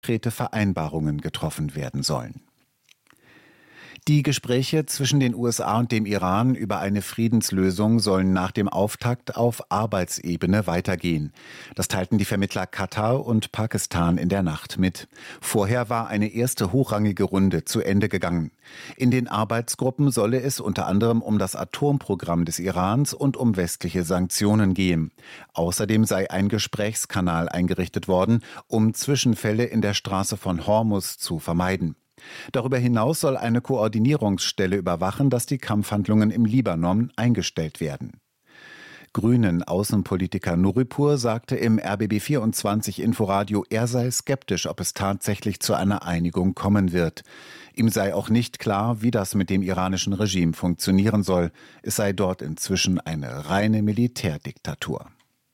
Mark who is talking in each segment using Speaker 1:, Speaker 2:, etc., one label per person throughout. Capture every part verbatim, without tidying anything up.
Speaker 1: konkrete Vereinbarungen getroffen werden sollen. Die Gespräche zwischen den U S A und dem Iran über eine Friedenslösung sollen nach dem Auftakt auf Arbeitsebene weitergehen. Das teilten die Vermittler Katar und Pakistan in der Nacht mit. Vorher war eine erste hochrangige Runde zu Ende gegangen. In den Arbeitsgruppen solle es unter anderem um das Atomprogramm des Irans und um westliche Sanktionen gehen. Außerdem sei ein Gesprächskanal eingerichtet worden, um Zwischenfälle in der Straße von Hormuz zu vermeiden. Darüber hinaus soll eine Koordinierungsstelle überwachen, dass die Kampfhandlungen im Libanon eingestellt werden. Grünen Außenpolitiker Nuripur sagte im R B B vierundzwanzig Inforadio, er sei skeptisch, ob es tatsächlich zu einer Einigung kommen wird. Ihm sei auch nicht klar, wie das mit dem iranischen Regime funktionieren soll. Es sei dort inzwischen eine reine Militärdiktatur.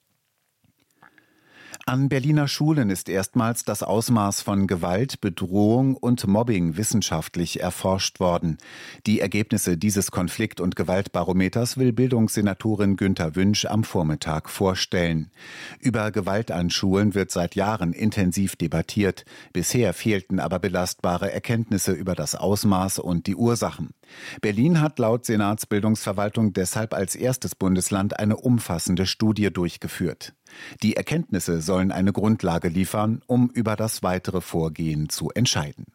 Speaker 1: An Berliner Schulen ist erstmals das Ausmaß von Gewalt, Bedrohung und Mobbing wissenschaftlich erforscht worden. Die Ergebnisse dieses Konflikt- und Gewaltbarometers will Bildungssenatorin Günther Wünsch am Vormittag vorstellen. Über Gewalt an Schulen wird seit Jahren intensiv debattiert. Bisher fehlten aber belastbare Erkenntnisse über das Ausmaß und die Ursachen. Berlin hat laut Senatsbildungsverwaltung deshalb als erstes Bundesland eine umfassende Studie durchgeführt. Die Erkenntnisse sollen eine Grundlage liefern, um über das weitere Vorgehen zu entscheiden.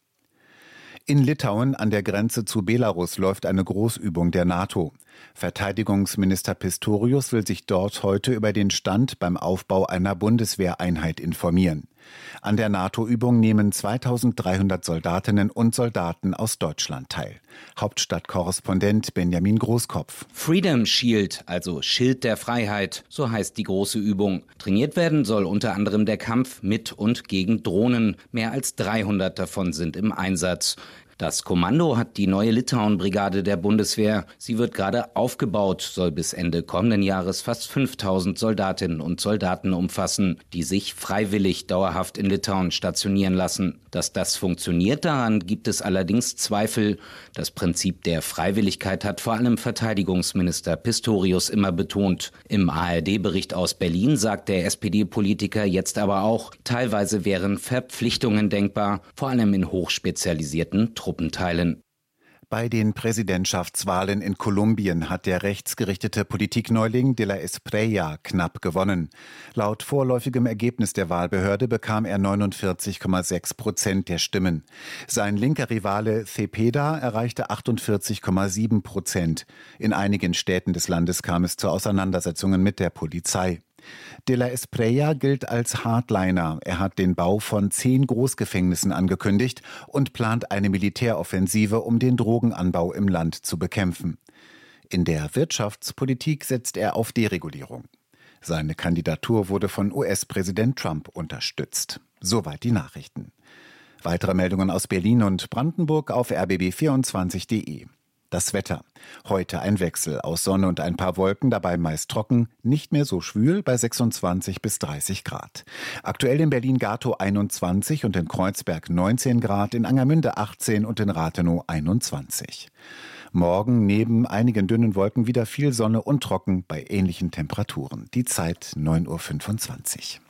Speaker 1: In Litauen an der Grenze zu Belarus läuft eine Großübung der NATO. Verteidigungsminister Pistorius will sich dort heute über den Stand beim Aufbau einer Bundeswehreinheit informieren. An der NATO-Übung nehmen zweitausenddreihundert Soldatinnen und Soldaten aus Deutschland teil. Hauptstadtkorrespondent Benjamin Großkopf.
Speaker 2: Freedom Shield, also Schild der Freiheit, so heißt die große Übung. Trainiert werden soll unter anderem der Kampf mit und gegen Drohnen. Mehr als dreihundert davon sind im Einsatz. Das Kommando hat die neue Litauen-Brigade der Bundeswehr. Sie wird gerade aufgebaut, soll bis Ende kommenden Jahres fast fünftausend Soldatinnen und Soldaten umfassen, die sich freiwillig dauerhaft in Litauen stationieren lassen. Dass das funktioniert, daran gibt es allerdings Zweifel. Das Prinzip der Freiwilligkeit hat vor allem Verteidigungsminister Pistorius immer betont. Im A R D-Bericht aus Berlin sagt der S P D-Politiker jetzt aber auch, teilweise wären Verpflichtungen denkbar, vor allem in hochspezialisierten Truppenteilen.
Speaker 1: Bei den Präsidentschaftswahlen in Kolumbien hat der rechtsgerichtete Politikneuling De la Espriella knapp gewonnen. Laut vorläufigem Ergebnis der Wahlbehörde bekam er neunundvierzig Komma sechs Prozent der Stimmen. Sein linker Rivale Cepeda erreichte achtundvierzig Komma sieben Prozent. In einigen Städten des Landes kam es zu Auseinandersetzungen mit der Polizei. De la Espriella gilt als Hardliner. Er hat den Bau von zehn Großgefängnissen angekündigt und plant eine Militäroffensive, um den Drogenanbau im Land zu bekämpfen. In der Wirtschaftspolitik setzt er auf Deregulierung. Seine Kandidatur wurde von U S-Präsident Trump unterstützt. Soweit die Nachrichten. Weitere Meldungen aus Berlin und Brandenburg auf r b b vierundzwanzig punkt de. Das Wetter. Heute ein Wechsel aus Sonne und ein paar Wolken, dabei meist trocken, nicht mehr so schwül bei sechsundzwanzig bis dreißig Grad. Aktuell in Berlin-Gatow einundzwanzig und in Kreuzberg neunzehn Grad, in Angermünde achtzehn und in Rathenow einundzwanzig. Morgen neben einigen dünnen Wolken wieder viel Sonne und trocken bei ähnlichen Temperaturen. Die Zeit neun Uhr fünfundzwanzig.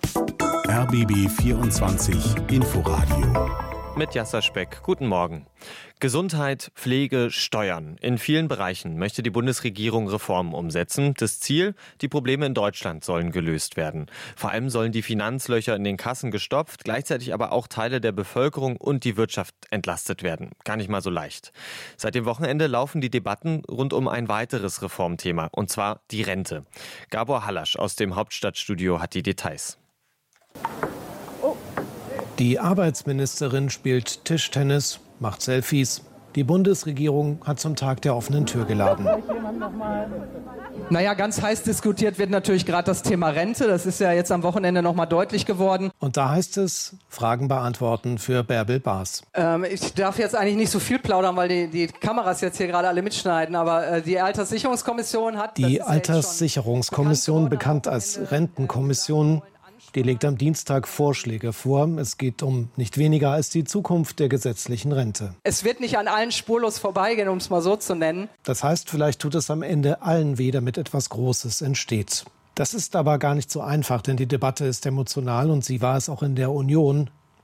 Speaker 3: R B B vierundzwanzig Inforadio.
Speaker 4: Mit Jasser Speck. Guten Morgen. Gesundheit, Pflege, Steuern. In vielen Bereichen möchte die Bundesregierung Reformen umsetzen. Das Ziel, die Probleme in Deutschland sollen gelöst werden. Vor allem sollen die Finanzlöcher in den Kassen gestopft, gleichzeitig aber auch Teile der Bevölkerung und die Wirtschaft entlastet werden. Gar nicht mal so leicht. Seit dem Wochenende laufen die Debatten rund um ein weiteres Reformthema, und zwar die Rente. Gabor Hallasch aus dem Hauptstadtstudio hat die Details.
Speaker 5: Die Arbeitsministerin spielt Tischtennis, macht Selfies. Die Bundesregierung hat zum Tag der offenen Tür geladen.
Speaker 6: Naja, ganz heiß diskutiert wird natürlich gerade das Thema Rente. Das ist ja jetzt am Wochenende noch mal deutlich geworden.
Speaker 5: Und da heißt es, Fragen beantworten für Bärbel Baas.
Speaker 6: Ähm, ich darf jetzt eigentlich nicht so viel plaudern, weil die, die Kameras jetzt hier gerade alle mitschneiden. Aber äh, die Alterssicherungskommission hat...
Speaker 5: Die Alterssicherungskommission, ja bekannt als Rentenkommission, die legt am Dienstag Vorschläge vor. Es geht um nicht weniger als die Zukunft der gesetzlichen Rente.
Speaker 6: Es wird nicht an allen spurlos vorbeigehen, um es mal so zu nennen.
Speaker 5: Das heißt, vielleicht tut es am Ende allen weh, damit etwas Großes entsteht. Das ist aber gar nicht so einfach, denn die Debatte ist emotional und sie war es auch in der Union.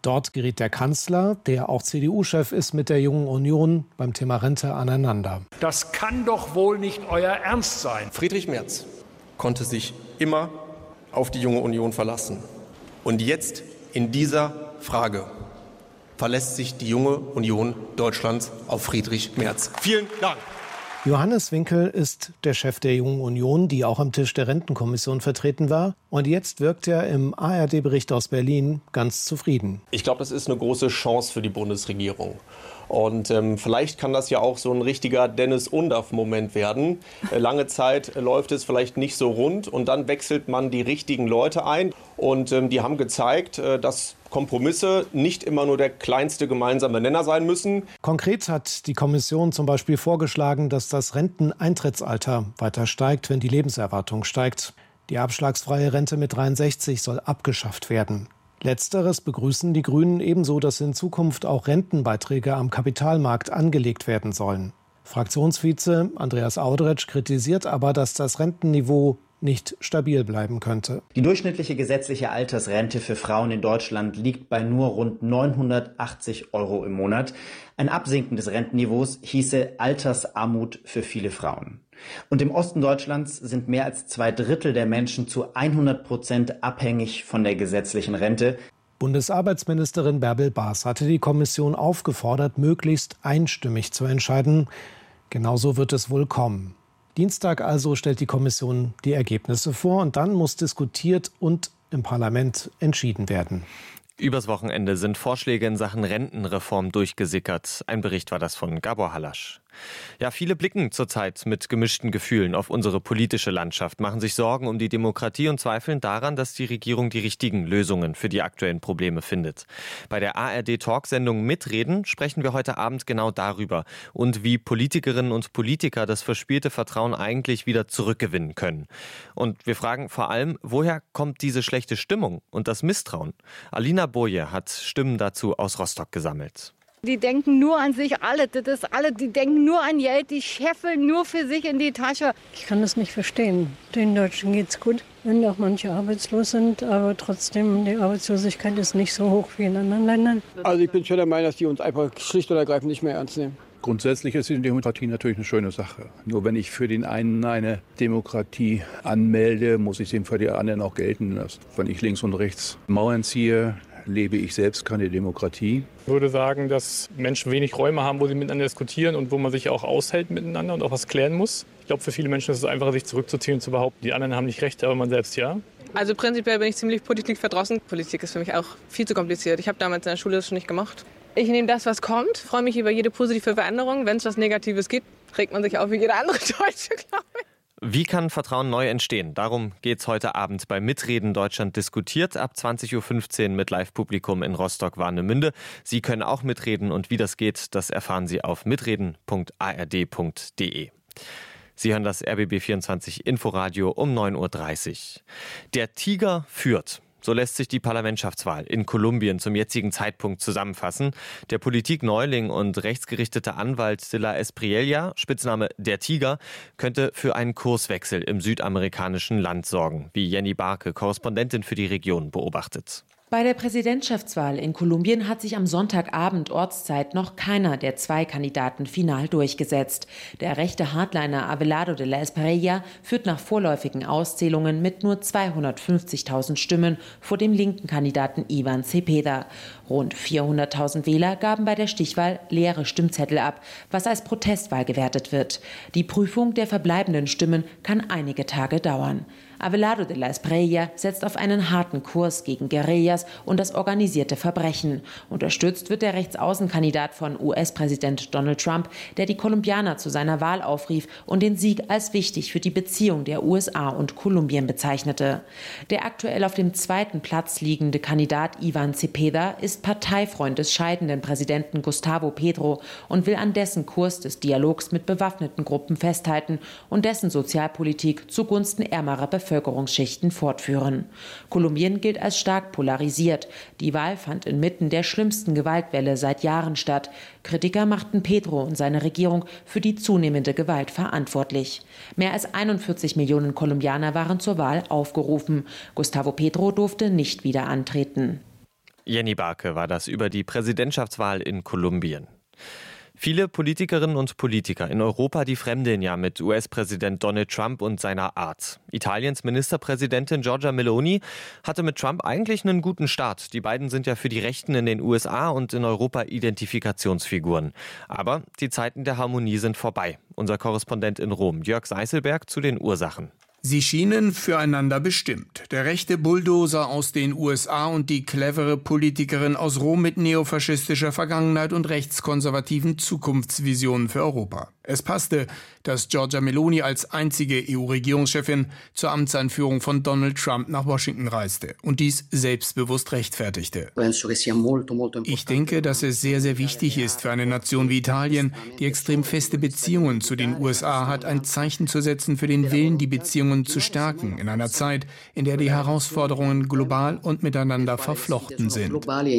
Speaker 5: Dort geriet der Kanzler, der auch C D U-Chef ist, mit der Jungen Union beim Thema Rente aneinander.
Speaker 7: Das kann doch wohl nicht euer Ernst sein.
Speaker 8: Friedrich Merz konnte sich immer auf die Junge Union verlassen. Und jetzt in dieser Frage verlässt sich die Junge Union Deutschlands auf Friedrich Merz. Vielen Dank.
Speaker 5: Johannes Winkel ist der Chef der Jungen Union, die auch am Tisch der Rentenkommission vertreten war. Und jetzt wirkt er im A R D-Bericht aus Berlin ganz zufrieden.
Speaker 8: Ich glaube, das ist eine große Chance für die Bundesregierung. Und ähm, vielleicht kann das ja auch so ein richtiger Dennis-Undaff-Moment werden. Äh, lange Zeit äh, läuft es vielleicht nicht so rund und dann wechselt man die richtigen Leute ein. Und ähm, die haben gezeigt, äh, dass Kompromisse nicht immer nur der kleinste gemeinsame Nenner sein müssen.
Speaker 5: Konkret hat die Kommission zum Beispiel vorgeschlagen, dass das Renteneintrittsalter weiter steigt, wenn die Lebenserwartung steigt. Die abschlagsfreie Rente mit dreiundsechzig soll abgeschafft werden. Letzteres begrüßen die Grünen ebenso, dass in Zukunft auch Rentenbeiträge am Kapitalmarkt angelegt werden sollen. Fraktionsvize Andreas Audretsch kritisiert aber, dass das Rentenniveau nicht stabil bleiben könnte.
Speaker 9: Die durchschnittliche gesetzliche Altersrente für Frauen in Deutschland liegt bei nur rund neunhundertachtzig Euro im Monat. Ein Absinken des Rentenniveaus hieße Altersarmut für viele Frauen. Und im Osten Deutschlands sind mehr als zwei Drittel der Menschen zu hundert Prozent abhängig von der gesetzlichen Rente.
Speaker 5: Bundesarbeitsministerin Bärbel Baas hatte die Kommission aufgefordert, möglichst einstimmig zu entscheiden. Genauso wird es wohl kommen. Dienstag also stellt die Kommission die Ergebnisse vor und dann muss diskutiert und im Parlament entschieden werden.
Speaker 4: Übers Wochenende sind Vorschläge in Sachen Rentenreform durchgesickert. Ein Bericht war das von Gabor Hallasch. Ja, viele blicken zurzeit mit gemischten Gefühlen auf unsere politische Landschaft, machen sich Sorgen um die Demokratie und zweifeln daran, dass die Regierung die richtigen Lösungen für die aktuellen Probleme findet. Bei der A R D-Talksendung Mitreden sprechen wir heute Abend genau darüber und wie Politikerinnen und Politiker das verspielte Vertrauen eigentlich wieder zurückgewinnen können. Und wir fragen vor allem, woher kommt diese schlechte Stimmung und das Misstrauen? Alina Boje hat Stimmen dazu aus Rostock gesammelt.
Speaker 10: Die denken nur an sich, alle, das ist alle, die denken nur an Geld, die scheffeln nur für sich in die Tasche.
Speaker 11: Ich kann das nicht verstehen. Den Deutschen geht's gut, wenn auch manche arbeitslos sind, aber trotzdem, die Arbeitslosigkeit ist nicht so hoch wie in anderen Ländern.
Speaker 12: Also ich bin schon der Meinung, dass die uns einfach schlicht und ergreifend nicht mehr ernst nehmen.
Speaker 13: Grundsätzlich ist die Demokratie natürlich eine schöne Sache. Nur wenn ich für den einen eine Demokratie anmelde, muss ich sie für die anderen auch gelten lassen. Wenn ich links und rechts Mauern ziehe, lebe ich selbst keine Demokratie.
Speaker 14: Ich würde sagen, dass Menschen wenig Räume haben, wo sie miteinander diskutieren und wo man sich auch aushält miteinander und auch was klären muss. Ich glaube, für viele Menschen ist es einfacher, sich zurückzuziehen und zu behaupten, die anderen haben nicht recht, aber man selbst ja.
Speaker 15: Also prinzipiell bin ich ziemlich politikverdrossen. Politik ist für mich auch viel zu kompliziert. Ich habe damals in der Schule das schon nicht gemacht. Ich nehme das, was kommt, freue mich über jede positive Veränderung. Wenn es was Negatives gibt, regt man sich auf wie jeder andere Deutsche, glaube ich.
Speaker 4: Wie kann Vertrauen neu entstehen? Darum geht es heute Abend bei Mitreden Deutschland diskutiert. Ab zwanzig Uhr fünfzehn mit Live-Publikum in Rostock-Warnemünde. Sie können auch mitreden und wie das geht, das erfahren Sie auf mitreden punkt a r d punkt d e. Sie hören das R B B vierundzwanzig Inforadio um neun Uhr dreißig. Der Tiger führt. So lässt sich die Parlamentschaftwahl in Kolumbien zum jetzigen Zeitpunkt zusammenfassen. Der Politikneuling und rechtsgerichtete Anwalt de la Espriella, Spitzname der Tiger, könnte für einen Kurswechsel im südamerikanischen Land sorgen, wie Jenny Barke, Korrespondentin für die Region, beobachtet.
Speaker 16: Bei der Präsidentschaftswahl in Kolumbien hat sich am Sonntagabend Ortszeit noch keiner der zwei Kandidaten final durchgesetzt. Der rechte Hardliner Abelardo de la Espriella führt nach vorläufigen Auszählungen mit nur zweihundertfünfzigtausend Stimmen vor dem linken Kandidaten Iván Cepeda. Rund vierhunderttausend Wähler gaben bei der Stichwahl leere Stimmzettel ab, was als Protestwahl gewertet wird. Die Prüfung der verbleibenden Stimmen kann einige Tage dauern. Abelardo de la Espriella setzt auf einen harten Kurs gegen Guerillas und das organisierte Verbrechen. Unterstützt wird der Rechtsaußenkandidat von U S-Präsident Donald Trump, der die Kolumbianer zu seiner Wahl aufrief und den Sieg als wichtig für die Beziehung der U S A und Kolumbien bezeichnete. Der aktuell auf dem zweiten Platz liegende Kandidat Iván Cepeda ist Parteifreund des scheidenden Präsidenten Gustavo Petro und will an dessen Kurs des Dialogs mit bewaffneten Gruppen festhalten und dessen Sozialpolitik zugunsten ärmerer Bevölkerungsschichten fortführen. Kolumbien gilt als stark polarisiert. Die Wahl fand inmitten der schlimmsten Gewaltwelle seit Jahren statt. Kritiker machten Petro und seine Regierung für die zunehmende Gewalt verantwortlich. Mehr als einundvierzig Millionen Kolumbianer waren zur Wahl aufgerufen. Gustavo Petro durfte nicht wieder antreten.
Speaker 4: Jenny Barke war das über die Präsidentschaftswahl in Kolumbien. Viele Politikerinnen und Politiker in Europa, die fremdeln ja mit U S-Präsident Donald Trump und seiner Art. Italiens Ministerpräsidentin Giorgia Meloni hatte mit Trump eigentlich einen guten Start. Die beiden sind ja für die Rechten in den U S A und in Europa Identifikationsfiguren. Aber die Zeiten der Harmonie sind vorbei. Unser Korrespondent in Rom, Jörg Seißelberg, zu den Ursachen.
Speaker 17: Sie schienen füreinander bestimmt. Der rechte Bulldozer aus den U S A und die clevere Politikerin aus Rom mit neofaschistischer Vergangenheit und rechtskonservativen Zukunftsvisionen für Europa. Es passte, dass Giorgia Meloni als einzige E U-Regierungschefin zur Amtseinführung von Donald Trump nach Washington reiste und dies selbstbewusst rechtfertigte. Ich denke, dass es sehr, sehr wichtig ist für eine Nation wie Italien, die extrem feste Beziehungen zu den U S A hat, ein Zeichen zu setzen für den Willen, die Beziehungen zu stärken, in einer Zeit, in der die Herausforderungen global und miteinander verflochten sind.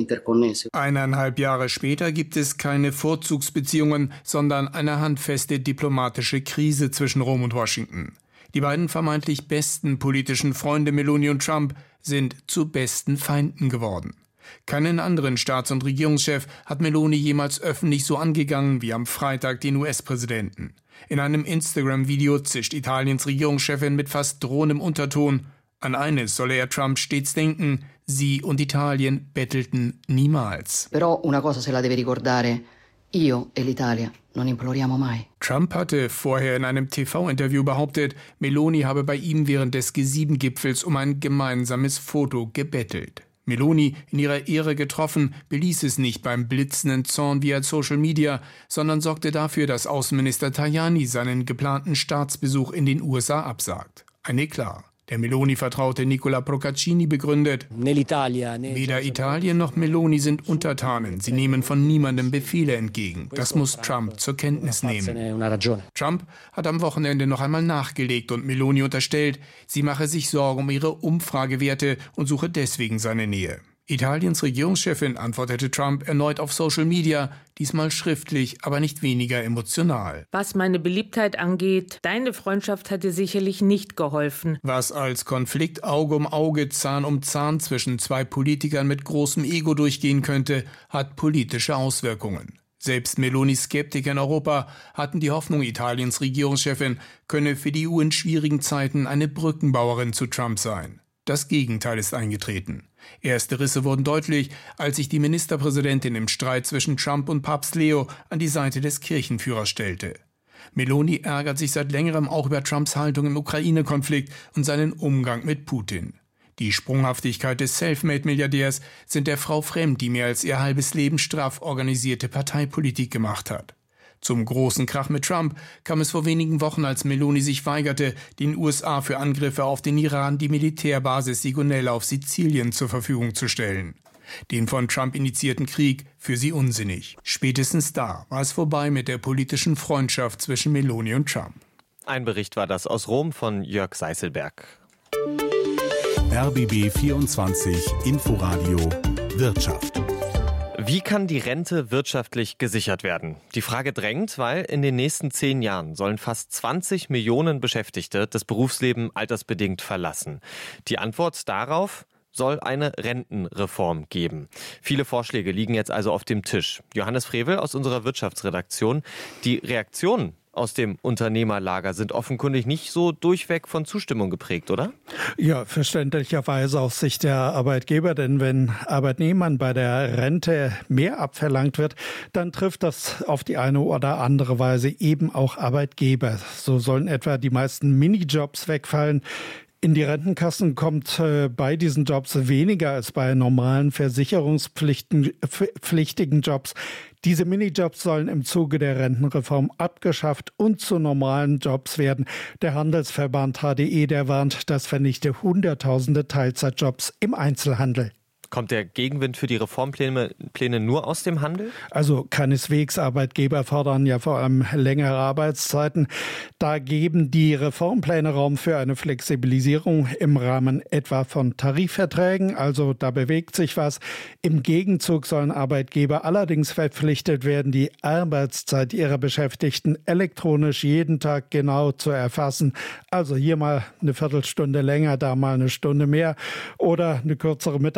Speaker 17: Eineinhalb Jahre später gibt es keine Vorzugsbeziehungen, sondern eine handfeste diplomatische Krise zwischen Rom und Washington. Die beiden vermeintlich besten politischen Freunde Meloni und Trump sind zu besten Feinden geworden. Keinen anderen Staats- und Regierungschef hat Meloni jemals öffentlich so angegangen wie am Freitag den U S-Präsidenten. In einem Instagram-Video zischt Italiens Regierungschefin mit fast drohendem Unterton: An eines solle er Trump stets denken: Sie und Italien bettelten niemals.
Speaker 18: Però una cosa se la deve ricordare: io e l'Italia non imploriamo mai.
Speaker 17: Trump hatte vorher in einem T V-Interview behauptet, Meloni habe bei ihm während des G sieben Gipfels um ein gemeinsames Foto gebettelt. Meloni, in ihrer Ehre getroffen, beließ es nicht beim blitzenden Zorn via Social Media, sondern sorgte dafür, dass Außenminister Tajani seinen geplanten Staatsbesuch in den U S A absagt. Ein Eklat. Der Meloni-Vertraute Nicola Procaccini begründet: Weder Italien noch Meloni sind Untertanen. Sie nehmen von niemandem Befehle entgegen. Das muss Trump zur Kenntnis nehmen. Trump hat am Wochenende noch einmal nachgelegt und Meloni unterstellt, sie mache sich Sorgen um ihre Umfragewerte und suche deswegen seine Nähe. Italiens Regierungschefin antwortete Trump erneut auf Social Media, diesmal schriftlich, aber nicht weniger emotional.
Speaker 19: Was meine Beliebtheit angeht, deine Freundschaft hat dir sicherlich nicht geholfen.
Speaker 17: Was als Konflikt Auge um Auge, Zahn um Zahn zwischen zwei Politikern mit großem Ego durchgehen könnte, hat politische Auswirkungen. Selbst Melonis Skeptiker in Europa hatten die Hoffnung, Italiens Regierungschefin könne für die E U in schwierigen Zeiten eine Brückenbauerin zu Trump sein. Das Gegenteil ist eingetreten. Erste Risse wurden deutlich, als sich die Ministerpräsidentin im Streit zwischen Trump und Papst Leo an die Seite des Kirchenführers stellte. Meloni ärgert sich seit längerem auch über Trumps Haltung im Ukraine-Konflikt und seinen Umgang mit Putin. Die Sprunghaftigkeit des Selfmade-Milliardärs sind der Frau fremd, die mehr als ihr halbes Leben straff organisierte Parteipolitik gemacht hat. Zum großen Krach mit Trump kam es vor wenigen Wochen, als Meloni sich weigerte, den U S A für Angriffe auf den Iran die Militärbasis Sigonella auf Sizilien zur Verfügung zu stellen. Den von Trump initiierten Krieg für sie unsinnig. Spätestens da war es vorbei mit der politischen Freundschaft zwischen Meloni und Trump.
Speaker 4: Ein Bericht war das aus Rom von Jörg Seißelberg.
Speaker 3: R B B vierundzwanzig Inforadio Wirtschaft.
Speaker 4: Wie kann die Rente wirtschaftlich gesichert werden? Die Frage drängt, weil in den nächsten zehn Jahren sollen fast zwanzig Millionen Beschäftigte das Berufsleben altersbedingt verlassen. Die Antwort darauf soll eine Rentenreform geben. Viele Vorschläge liegen jetzt also auf dem Tisch. Johannes Frevel aus unserer Wirtschaftsredaktion. Die Reaktionen aus dem Unternehmerlager sind offenkundig nicht so durchweg von Zustimmung geprägt, oder?
Speaker 20: Ja, verständlicherweise aus Sicht der Arbeitgeber, denn wenn Arbeitnehmern bei der Rente mehr abverlangt wird, dann trifft das auf die eine oder andere Weise eben auch Arbeitgeber. So sollen etwa die meisten Minijobs wegfallen. In die Rentenkassen kommt äh, bei diesen Jobs weniger als bei normalen versicherungspflichtigen Jobs. Diese Minijobs sollen im Zuge der Rentenreform abgeschafft und zu normalen Jobs werden. Der Handelsverband H D E, der warnt, das vernichte Hunderttausende Teilzeitjobs im Einzelhandel.
Speaker 4: Kommt der Gegenwind für die Reformpläne Pläne nur aus dem Handel?
Speaker 20: Also keineswegs. Arbeitgeber fordern ja vor allem längere Arbeitszeiten. Da geben die Reformpläne Raum für eine Flexibilisierung im Rahmen etwa von Tarifverträgen. Also da bewegt sich was. Im Gegenzug sollen Arbeitgeber allerdings verpflichtet werden, die Arbeitszeit ihrer Beschäftigten elektronisch jeden Tag genau zu erfassen. Also hier mal eine Viertelstunde länger, da mal eine Stunde mehr oder eine kürzere Mittagspause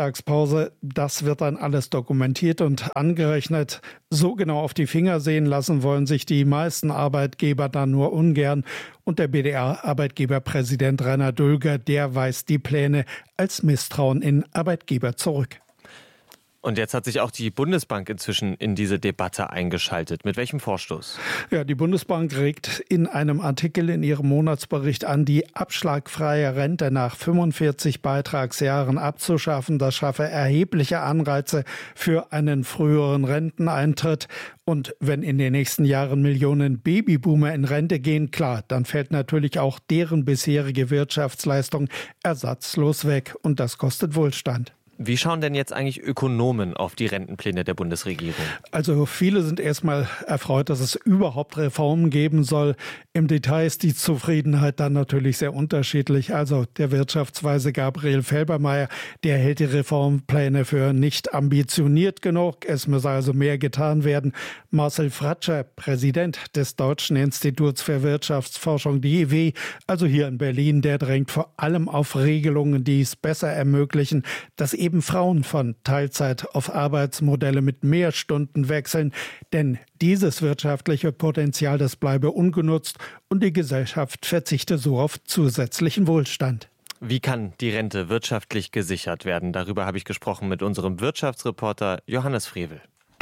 Speaker 20: Hause. Das wird dann alles dokumentiert und angerechnet. So genau auf die Finger sehen lassen wollen sich die meisten Arbeitgeber dann nur ungern. Und der B D R-Arbeitgeberpräsident Rainer Dulger, der weist die Pläne als Misstrauen in Arbeitgeber zurück.
Speaker 4: Und jetzt hat sich auch die Bundesbank inzwischen in diese Debatte eingeschaltet. Mit welchem Vorstoß?
Speaker 20: Ja, die Bundesbank regt in einem Artikel in ihrem Monatsbericht an, die abschlagfreie Rente nach fünfundvierzig Beitragsjahren abzuschaffen. Das schaffe erhebliche Anreize für einen früheren Renteneintritt. Und wenn in den nächsten Jahren Millionen Babyboomer in Rente gehen, klar, dann fällt natürlich auch deren bisherige Wirtschaftsleistung ersatzlos weg. Und das kostet Wohlstand.
Speaker 4: Wie schauen denn jetzt eigentlich Ökonomen auf die Rentenpläne der Bundesregierung?
Speaker 20: Also viele sind erstmal erfreut, dass es überhaupt Reformen geben soll. Im Detail ist die Zufriedenheit dann natürlich sehr unterschiedlich. Also der Wirtschaftsweise Gabriel Felbermayr, der hält die Reformpläne für nicht ambitioniert genug. Es müsse also mehr getan werden. Marcel Fratscher, Präsident des Deutschen Instituts für Wirtschaftsforschung, D I W, also hier in Berlin, der drängt vor allem auf Regelungen, die es besser ermöglichen, dass eben Frauen von Teilzeit auf Arbeitsmodelle mit mehr Stunden wechseln. Denn dieses wirtschaftliche Potenzial, das bleibe ungenutzt und die Gesellschaft verzichte so auf zusätzlichen Wohlstand.
Speaker 4: Wie kann die Rente wirtschaftlich gesichert werden? Darüber habe ich gesprochen mit unserem Wirtschaftsreporter Johannes Frevel.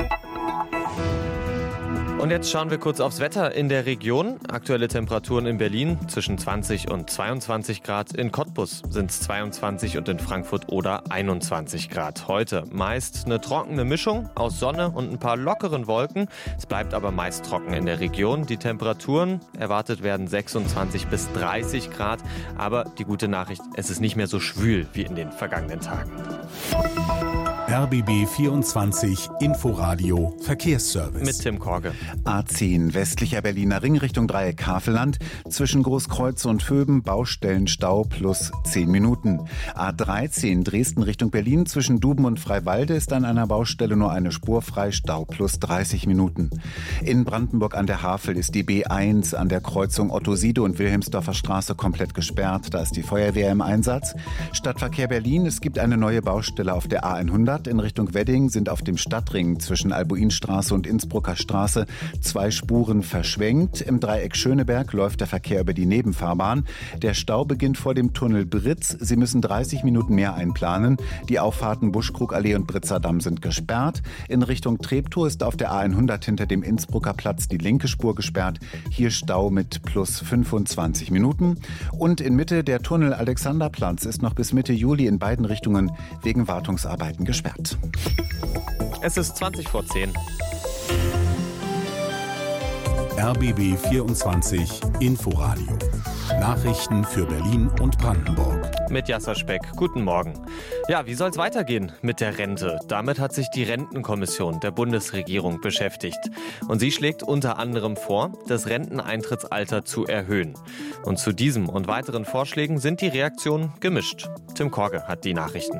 Speaker 4: Und jetzt schauen wir kurz aufs Wetter in der Region. Aktuelle Temperaturen in Berlin zwischen zwanzig und zweiundzwanzig Grad. In Cottbus sind es zweiundzwanzig und in Frankfurt oder einundzwanzig Grad. Heute meist eine trockene Mischung aus Sonne und ein paar lockeren Wolken. Es bleibt aber meist trocken in der Region. Die Temperaturen erwartet werden sechsundzwanzig bis dreißig Grad. Aber die gute Nachricht, es ist nicht mehr so schwül wie in den vergangenen Tagen.
Speaker 3: R B B vierundzwanzig Inforadio Verkehrsservice.
Speaker 4: Mit Tim Korge.
Speaker 1: A zehn westlicher Berliner Ring Richtung Dreieck Havelland. Zwischen Großkreuz und Vöben Baustellenstau plus zehn Minuten. A dreizehn Dresden Richtung Berlin. Zwischen Duben und Freiwalde ist an einer Baustelle nur eine Spur frei. Stau plus dreißig Minuten. In Brandenburg an der Havel ist die B eins an der Kreuzung Otto-Siede und Wilhelmsdorfer Straße komplett gesperrt. Da ist die Feuerwehr im Einsatz. Stadtverkehr Berlin. Es gibt eine neue Baustelle auf der A hundert. In Richtung Wedding sind auf dem Stadtring zwischen Albuinstraße und Innsbrucker Straße zwei Spuren verschwenkt. Im Dreieck Schöneberg läuft der Verkehr über die Nebenfahrbahn. Der Stau beginnt vor dem Tunnel Britz. Sie müssen dreißig Minuten mehr einplanen. Die Auffahrten Buschkrugallee und Britzer Damm sind gesperrt. In Richtung Treptow ist auf der A hundert hinter dem Innsbrucker Platz die linke Spur gesperrt. Hier Stau mit plus fünfundzwanzig Minuten. Und in Mitte der Tunnel Alexanderplatz ist noch bis Mitte Juli in beiden Richtungen wegen Wartungsarbeiten gesperrt.
Speaker 4: Es ist zwanzig vor zehn.
Speaker 3: R B B vierundzwanzig Inforadio. Nachrichten für Berlin und Brandenburg.
Speaker 4: Mit Jasser Speck. Guten Morgen. Ja, wie soll es weitergehen mit der Rente? Damit hat sich die Rentenkommission der Bundesregierung beschäftigt. Und sie schlägt unter anderem vor, das Renteneintrittsalter zu erhöhen. Und zu diesem und weiteren Vorschlägen sind die Reaktionen gemischt. Tim Korge hat die Nachrichten.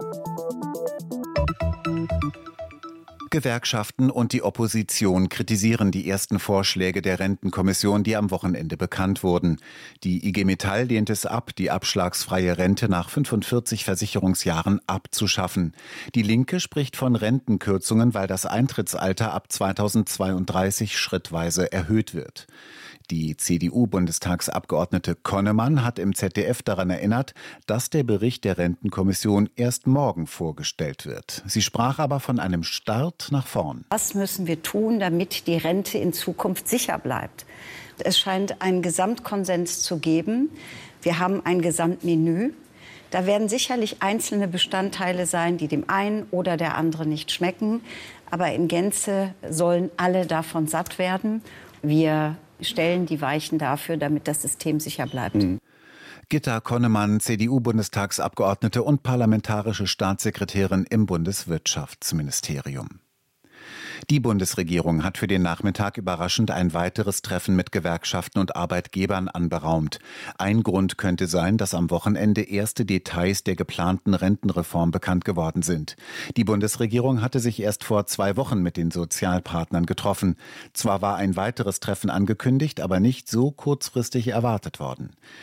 Speaker 1: Gewerkschaften und die Opposition kritisieren die ersten Vorschläge der Rentenkommission, die am Wochenende bekannt wurden. Die I G Metall lehnt es ab, die abschlagsfreie Rente nach fünfundvierzig Versicherungsjahren abzuschaffen. Die Linke spricht von Rentenkürzungen, weil das Eintrittsalter ab zweitausendzweiunddreißig schrittweise erhöht wird. Die C D U-Bundestagsabgeordnete Konnemann hat im Z D F daran erinnert, dass der Bericht der Rentenkommission erst morgen vorgestellt wird. Sie sprach aber von einem Start nach vorn.
Speaker 21: Was müssen wir tun, damit die Rente in Zukunft sicher bleibt? Es scheint einen Gesamtkonsens zu geben. Wir haben ein Gesamtmenü. Da werden sicherlich einzelne Bestandteile sein, die dem einen oder der anderen nicht schmecken. Aber in Gänze sollen alle davon satt werden. Wir stellen die Weichen dafür, damit das System sicher bleibt. Mhm.
Speaker 1: Gitta Konnemann, C D U-Bundestagsabgeordnete und parlamentarische Staatssekretärin im Bundeswirtschaftsministerium. Die Bundesregierung hat für den Nachmittag überraschend ein weiteres Treffen mit Gewerkschaften und Arbeitgebern anberaumt. Ein Grund könnte sein, dass am Wochenende erste Details der geplanten Rentenreform bekannt geworden sind. Die Bundesregierung hatte sich erst vor zwei Wochen mit den Sozialpartnern getroffen. Zwar war ein weiteres Treffen angekündigt, aber nicht so kurzfristig erwartet worden.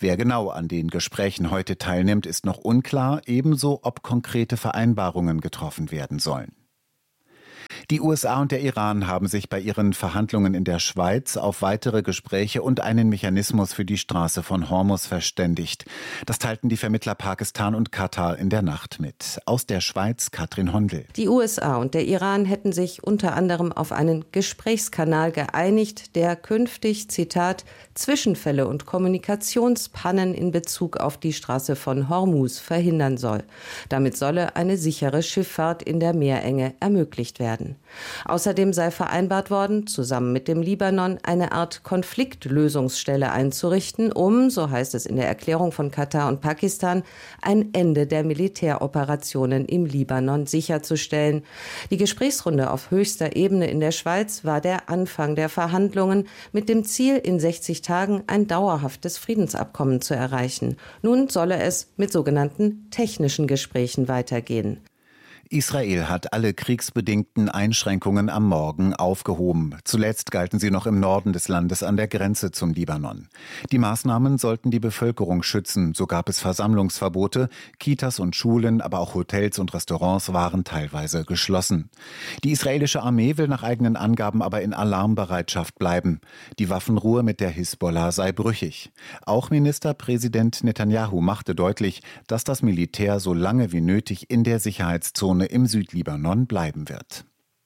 Speaker 1: Wer genau an den Gesprächen heute teilnimmt, ist noch unklar, ebenso ob konkrete Vereinbarungen getroffen werden sollen. Die U S A und der Iran haben sich bei ihren Verhandlungen in der Schweiz auf weitere Gespräche und einen Mechanismus für die Straße von Hormuz verständigt. Das teilten die Vermittler Pakistan und Katar in der Nacht mit. Aus der Schweiz Katrin Hondel.
Speaker 2: Die U S A und der Iran hätten sich unter anderem auf einen Gesprächskanal geeinigt, der künftig, Zitat, Zwischenfälle und Kommunikationspannen in Bezug auf die Straße von Hormuz verhindern soll. Damit solle eine sichere Schifffahrt in der Meerenge ermöglicht werden. Außerdem sei vereinbart worden, zusammen mit dem Libanon eine Art Konfliktlösungsstelle einzurichten, um, so heißt es in der Erklärung von Katar und Pakistan, ein Ende der Militäroperationen im Libanon sicherzustellen. Die Gesprächsrunde auf höchster Ebene in der Schweiz war der Anfang der Verhandlungen mit dem Ziel, in sechzig Tagen ein dauerhaftes Friedensabkommen zu erreichen. Nun solle es mit sogenannten technischen Gesprächen weitergehen.
Speaker 1: Israel hat alle kriegsbedingten Einschränkungen am Morgen aufgehoben. Zuletzt galten sie noch im Norden des Landes an der Grenze zum Libanon. Die Maßnahmen sollten die Bevölkerung schützen. So gab es Versammlungsverbote. Kitas und Schulen, aber auch Hotels und Restaurants waren teilweise geschlossen. Die israelische Armee will nach eigenen Angaben aber in Alarmbereitschaft bleiben. Die Waffenruhe mit der Hisbollah sei brüchig. Auch Ministerpräsident Netanyahu machte deutlich, dass das Militär so lange wie nötig in der Sicherheitszone im Südlibanon bleiben wird.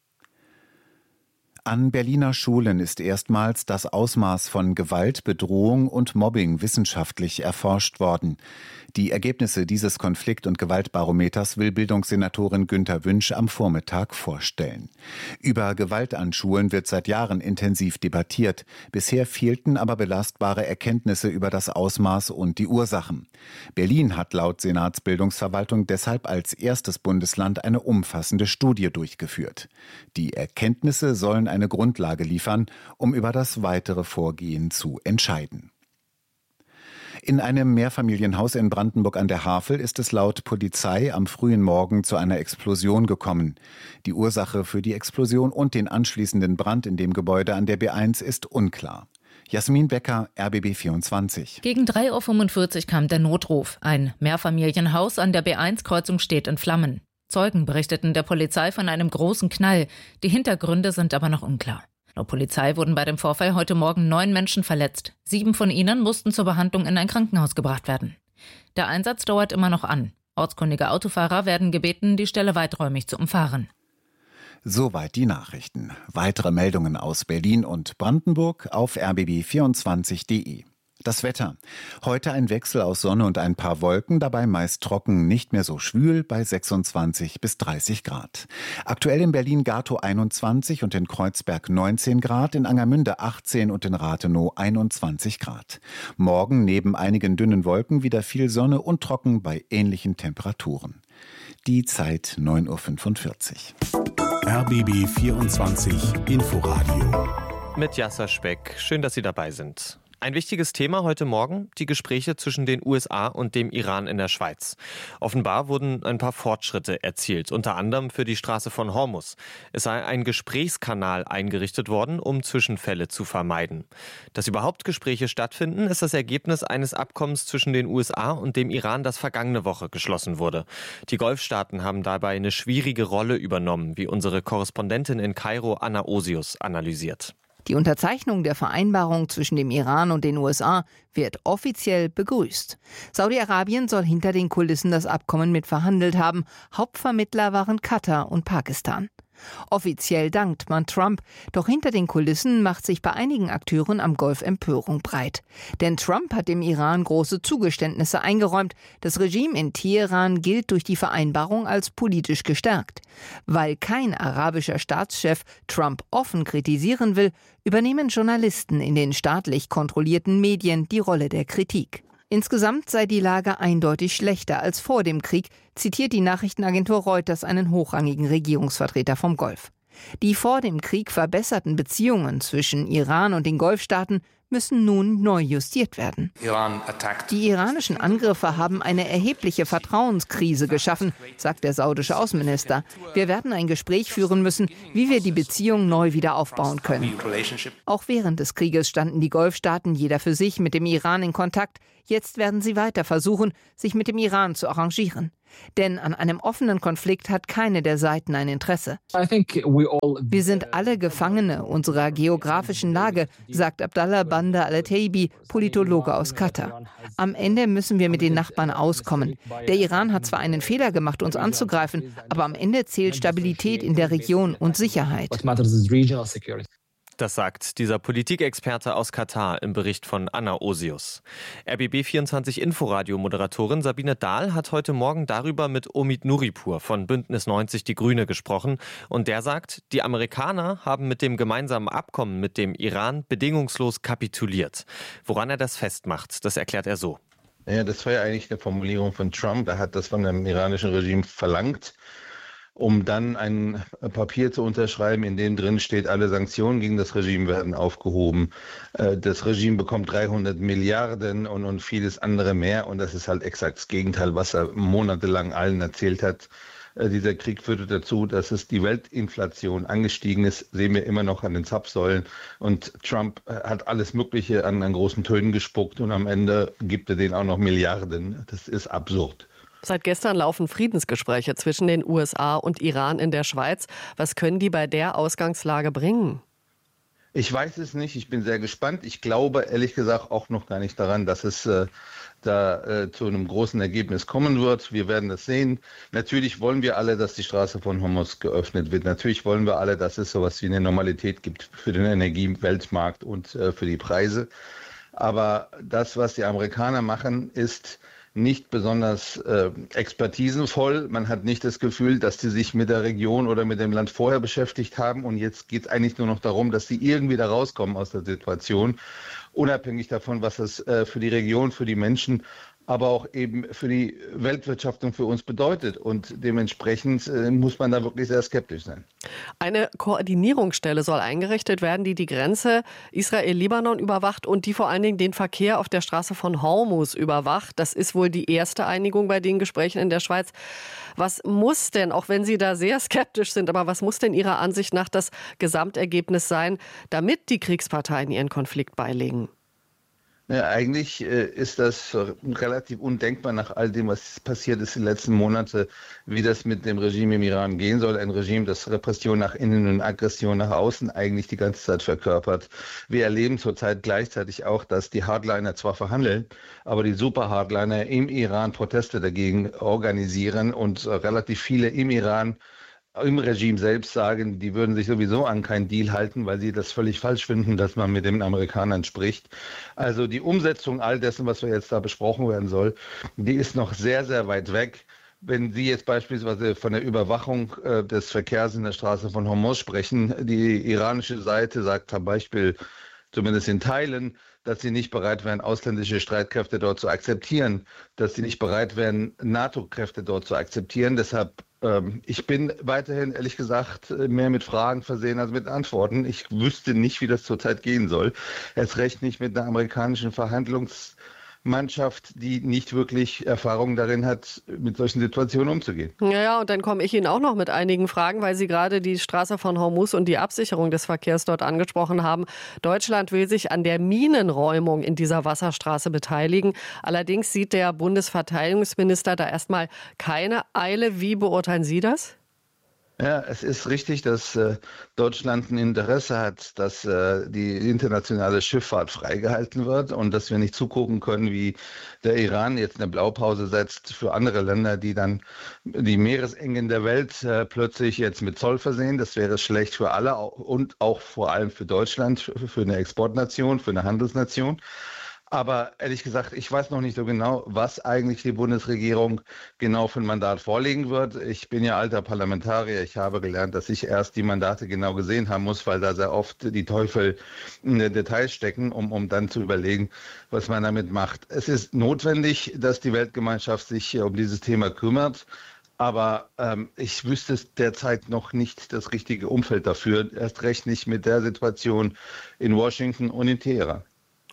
Speaker 1: An Berliner Schulen ist erstmals das Ausmaß von Gewalt, Bedrohung und Mobbing wissenschaftlich erforscht worden. Die Ergebnisse dieses Konflikt- und Gewaltbarometers will Bildungssenatorin Günther Wünsch am Vormittag vorstellen. Über Gewalt an Schulen wird seit Jahren intensiv debattiert. Bisher fehlten aber belastbare Erkenntnisse über das Ausmaß und die Ursachen. Berlin hat laut Senatsbildungsverwaltung deshalb als erstes Bundesland eine umfassende Studie durchgeführt. Die Erkenntnisse sollen eine Grundlage liefern, um über das weitere Vorgehen zu entscheiden. In einem Mehrfamilienhaus in Brandenburg an der Havel ist es laut Polizei am frühen Morgen zu einer Explosion gekommen. Die Ursache für die Explosion und den anschließenden Brand in dem Gebäude an der B eins ist unklar. Jasmin Becker, R B B vierundzwanzig.
Speaker 22: Gegen drei Uhr fünfundvierzig kam der Notruf. Ein Mehrfamilienhaus an der B eins Kreuzung steht in Flammen. Zeugen berichteten der Polizei von einem großen Knall. Die Hintergründe sind aber noch unklar. Laut Polizei wurden bei dem Vorfall heute Morgen neun Menschen verletzt. Sieben von ihnen mussten zur Behandlung in ein Krankenhaus gebracht werden. Der Einsatz dauert immer noch an. Ortskundige Autofahrer werden gebeten, die Stelle weiträumig zu umfahren.
Speaker 1: Soweit die Nachrichten. Weitere Meldungen aus Berlin und Brandenburg auf r b b vierundzwanzig punkt d e. Das Wetter. Heute ein Wechsel aus Sonne und ein paar Wolken, dabei meist trocken, nicht mehr so schwül bei sechsundzwanzig bis dreißig Grad. Aktuell in Berlin-Gatow einundzwanzig und in Kreuzberg neunzehn Grad, in Angermünde achtzehn und in Rathenow einundzwanzig Grad. Morgen neben einigen dünnen Wolken wieder viel Sonne und trocken bei ähnlichen Temperaturen. Die Zeit neun Uhr fünfundvierzig.
Speaker 3: R B B vierundzwanzig Inforadio.
Speaker 4: Mit Jasser Speck. Schön, dass Sie dabei sind. Ein wichtiges Thema heute Morgen, die Gespräche zwischen den U S A und dem Iran in der Schweiz. Offenbar wurden ein paar Fortschritte erzielt, unter anderem für die Straße von Hormuz. Es sei ein Gesprächskanal eingerichtet worden, um Zwischenfälle zu vermeiden. Dass überhaupt Gespräche stattfinden, ist das Ergebnis eines Abkommens zwischen den U S A und dem Iran, das vergangene Woche geschlossen wurde. Die Golfstaaten haben dabei eine schwierige Rolle übernommen, wie unsere Korrespondentin in Kairo, Anna Osius, analysiert.
Speaker 23: Die Unterzeichnung der Vereinbarung zwischen dem Iran und den U S A wird offiziell begrüßt. Saudi-Arabien soll hinter den Kulissen das Abkommen mitverhandelt haben. Hauptvermittler waren Katar und Pakistan. Offiziell dankt man Trump, doch hinter den Kulissen macht sich bei einigen Akteuren am Golf Empörung breit. Denn Trump hat dem Iran große Zugeständnisse eingeräumt. Das Regime in Teheran gilt durch die Vereinbarung als politisch gestärkt. Weil kein arabischer Staatschef Trump offen kritisieren will, übernehmen Journalisten in den staatlich kontrollierten Medien die Rolle der Kritik. Insgesamt sei die Lage eindeutig schlechter als vor dem Krieg, zitiert die Nachrichtenagentur Reuters einen hochrangigen Regierungsvertreter vom Golf. Die vor dem Krieg verbesserten Beziehungen zwischen Iran und den Golfstaaten müssen nun neu justiert werden. Die iranischen Angriffe haben eine erhebliche Vertrauenskrise geschaffen, sagt der saudische Außenminister. Wir werden ein Gespräch führen müssen, wie wir die Beziehung neu wieder aufbauen können. Auch während des Krieges standen die Golfstaaten jeder für sich mit dem Iran in Kontakt. Jetzt werden sie weiter versuchen, sich mit dem Iran zu arrangieren. Denn an einem offenen Konflikt hat keine der Seiten ein Interesse. Wir sind alle Gefangene unserer geografischen Lage, sagt Abdallah Bandar al-Taibi, Politologe aus Katar. Am Ende müssen wir mit den Nachbarn auskommen. Der Iran hat zwar einen Fehler gemacht, uns anzugreifen, aber am Ende zählt Stabilität in der Region und Sicherheit.
Speaker 4: Das sagt dieser Politikexperte aus Katar im Bericht von Anna Osius. R B B vierundzwanzig Inforadio-Moderatorin Sabine Dahl hat heute Morgen darüber mit Omid Nuripur von Bündnis neunzig Die Grüne gesprochen. Und der sagt, die Amerikaner haben mit dem gemeinsamen Abkommen mit dem Iran bedingungslos kapituliert. Woran er das festmacht, das erklärt er so.
Speaker 6: Ja, das war ja eigentlich eine Formulierung von Trump. Er hat das von dem iranischen Regime verlangt, um dann ein Papier zu unterschreiben, in dem drin steht, alle Sanktionen gegen das Regime werden aufgehoben. Das Regime bekommt dreihundert Milliarden und, und vieles andere mehr. Und das ist halt exakt das Gegenteil, was er monatelang allen erzählt hat. Dieser Krieg führte dazu, dass es die Weltinflation angestiegen ist, sehen wir immer noch an den Zapfsäulen. Und Trump hat alles Mögliche an, an großen Tönen gespuckt und am Ende gibt er denen auch noch Milliarden. Das ist absurd.
Speaker 7: Seit gestern laufen Friedensgespräche zwischen den U S A und Iran in der Schweiz. Was können die bei der Ausgangslage bringen?
Speaker 6: Ich weiß es nicht. Ich bin sehr gespannt. Ich glaube ehrlich gesagt auch noch gar nicht daran, dass es äh, da äh, zu einem großen Ergebnis kommen wird. Wir werden das sehen. Natürlich wollen wir alle, dass die Straße von Hormuz geöffnet wird. Natürlich wollen wir alle, dass es sowas wie eine Normalität gibt für den Energieweltmarkt und äh, für die Preise. Aber das, was die Amerikaner machen, ist nicht besonders äh, expertisenvoll. Man hat nicht das Gefühl, dass die sich mit der Region oder mit dem Land vorher beschäftigt haben. Und jetzt geht es eigentlich nur noch darum, dass sie irgendwie da rauskommen aus der Situation, unabhängig davon, was das äh, für die Region, für die Menschen, aber auch eben für die Weltwirtschaft und für uns bedeutet. Und dementsprechend äh, muss man da wirklich sehr skeptisch sein.
Speaker 7: Eine Koordinierungsstelle soll eingerichtet werden, die die Grenze Israel-Libanon überwacht und die vor allen Dingen den Verkehr auf der Straße von Hormuz überwacht. Das ist wohl die erste Einigung bei den Gesprächen in der Schweiz. Was muss denn, auch wenn Sie da sehr skeptisch sind, aber was muss denn Ihrer Ansicht nach das Gesamtergebnis sein, damit die Kriegsparteien ihren Konflikt beilegen?
Speaker 6: Ja, eigentlich äh, ist das relativ undenkbar nach all dem, was passiert ist in den letzten Monaten, wie das mit dem Regime im Iran gehen soll. Ein Regime, das Repression nach innen und Aggression nach außen eigentlich die ganze Zeit verkörpert. Wir erleben zurzeit gleichzeitig auch, dass die Hardliner zwar verhandeln, aber die Super-Hardliner im Iran Proteste dagegen organisieren und äh, relativ viele im Iran im Regime selbst sagen, die würden sich sowieso an keinen Deal halten, weil sie das völlig falsch finden, dass man mit den Amerikanern spricht. Also die Umsetzung all dessen, was wir jetzt da besprochen werden soll, die ist noch sehr, sehr weit weg. Wenn Sie jetzt beispielsweise von der Überwachung äh, des Verkehrs in der Straße von Hormuz sprechen, die iranische Seite sagt zum Beispiel, zumindest in Teilen, dass sie nicht bereit wären, ausländische Streitkräfte dort zu akzeptieren, dass sie nicht bereit wären, NATO-Kräfte dort zu akzeptieren. Deshalb ähm, ich bin weiterhin, ehrlich gesagt, mehr mit Fragen versehen als mit Antworten. Ich wüsste nicht, wie das zurzeit gehen soll. Erst recht nicht mit einer amerikanischen Verhandlungsmannschaft, die nicht wirklich Erfahrung darin hat, mit solchen Situationen umzugehen.
Speaker 7: Ja, ja, und dann komme ich Ihnen auch noch mit einigen Fragen, weil Sie gerade die Straße von Hormuz und die Absicherung des Verkehrs dort angesprochen haben. Deutschland will sich an der Minenräumung in dieser Wasserstraße beteiligen. Allerdings sieht der Bundesverteidigungsminister da erstmal keine Eile. Wie beurteilen Sie das?
Speaker 6: Ja, es ist richtig, dass äh, Deutschland ein Interesse hat, dass äh, die internationale Schifffahrt freigehalten wird und dass wir nicht zugucken können, wie der Iran jetzt eine Blaupause setzt für andere Länder, die dann die Meeresengen der Welt äh, plötzlich jetzt mit Zoll versehen. Das wäre schlecht für alle und auch vor allem für Deutschland, für eine Exportnation, für eine Handelsnation. Aber ehrlich gesagt, ich weiß noch nicht so genau, was eigentlich die Bundesregierung genau für ein Mandat vorlegen wird. Ich bin ja alter Parlamentarier. Ich habe gelernt, dass ich erst die Mandate genau gesehen haben muss, weil da sehr oft die Teufel in den Details stecken, um, um dann zu überlegen, was man damit macht. Es ist notwendig, dass die Weltgemeinschaft sich um dieses Thema kümmert. Aber ähm, ich wüsste derzeit noch nicht das richtige Umfeld dafür. Erst recht nicht mit der Situation in Washington und in Teheran.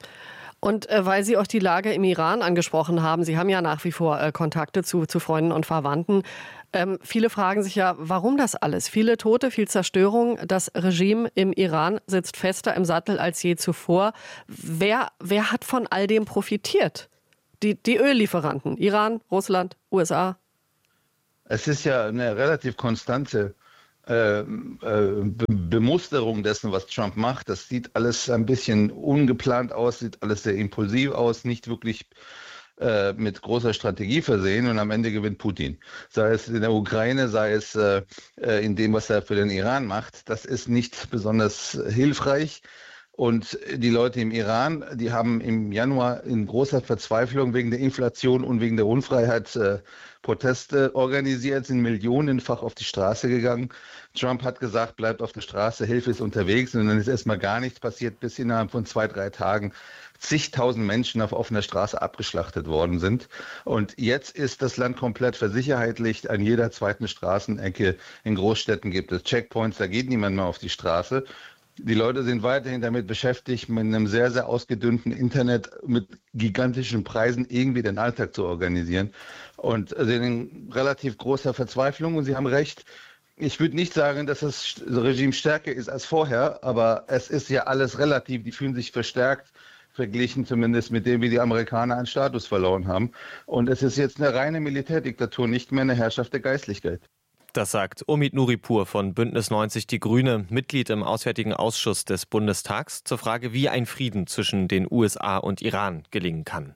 Speaker 7: Und äh, weil Sie auch die Lage im Iran angesprochen haben, Sie haben ja nach wie vor äh, Kontakte zu, zu Freunden und Verwandten. Ähm, viele fragen sich ja, warum das alles? Viele Tote, viel Zerstörung. Das Regime im Iran sitzt fester im Sattel als je zuvor. Wer, wer hat von all dem profitiert? Die, die Öllieferanten, Iran, Russland, U S A?
Speaker 6: Es ist ja eine relativ konstante äh, äh, Be- Bemusterung dessen, was Trump macht. Das sieht alles ein bisschen ungeplant aus, sieht alles sehr impulsiv aus, nicht wirklich äh, mit großer Strategie versehen, und am Ende gewinnt Putin. Sei es in der Ukraine, sei es äh, in dem, was er für den Iran macht. Das ist nicht besonders hilfreich. Und die Leute im Iran, die haben im Januar in großer Verzweiflung wegen der Inflation und wegen der Unfreiheit äh, Proteste organisiert, sind millionenfach auf die Straße gegangen. Trump hat gesagt, bleibt auf der Straße, Hilfe ist unterwegs. Und dann ist erstmal gar nichts passiert, bis innerhalb von zwei, drei Tagen zigtausend Menschen auf offener Straße abgeschlachtet worden sind. Und jetzt ist das Land komplett versicherheitlicht. An jeder zweiten Straßenecke in Großstädten gibt es Checkpoints, da geht niemand mehr auf die Straße. Die Leute sind weiterhin damit beschäftigt, mit einem sehr, sehr ausgedünnten Internet mit gigantischen Preisen irgendwie den Alltag zu organisieren, und sind in relativ großer Verzweiflung. Und Sie haben recht, ich würde nicht sagen, dass das Regime stärker ist als vorher, aber es ist ja alles relativ. Die fühlen sich verstärkt, verglichen zumindest mit dem, wie die Amerikaner an Status verloren haben. Und es ist jetzt eine reine Militärdiktatur, nicht mehr eine Herrschaft der Geistlichkeit.
Speaker 4: Das sagt Omid Nuripur von Bündnis neunzig Die Grüne, Mitglied im Auswärtigen Ausschuss des Bundestags, zur Frage, wie ein Frieden zwischen den U S A und Iran gelingen kann.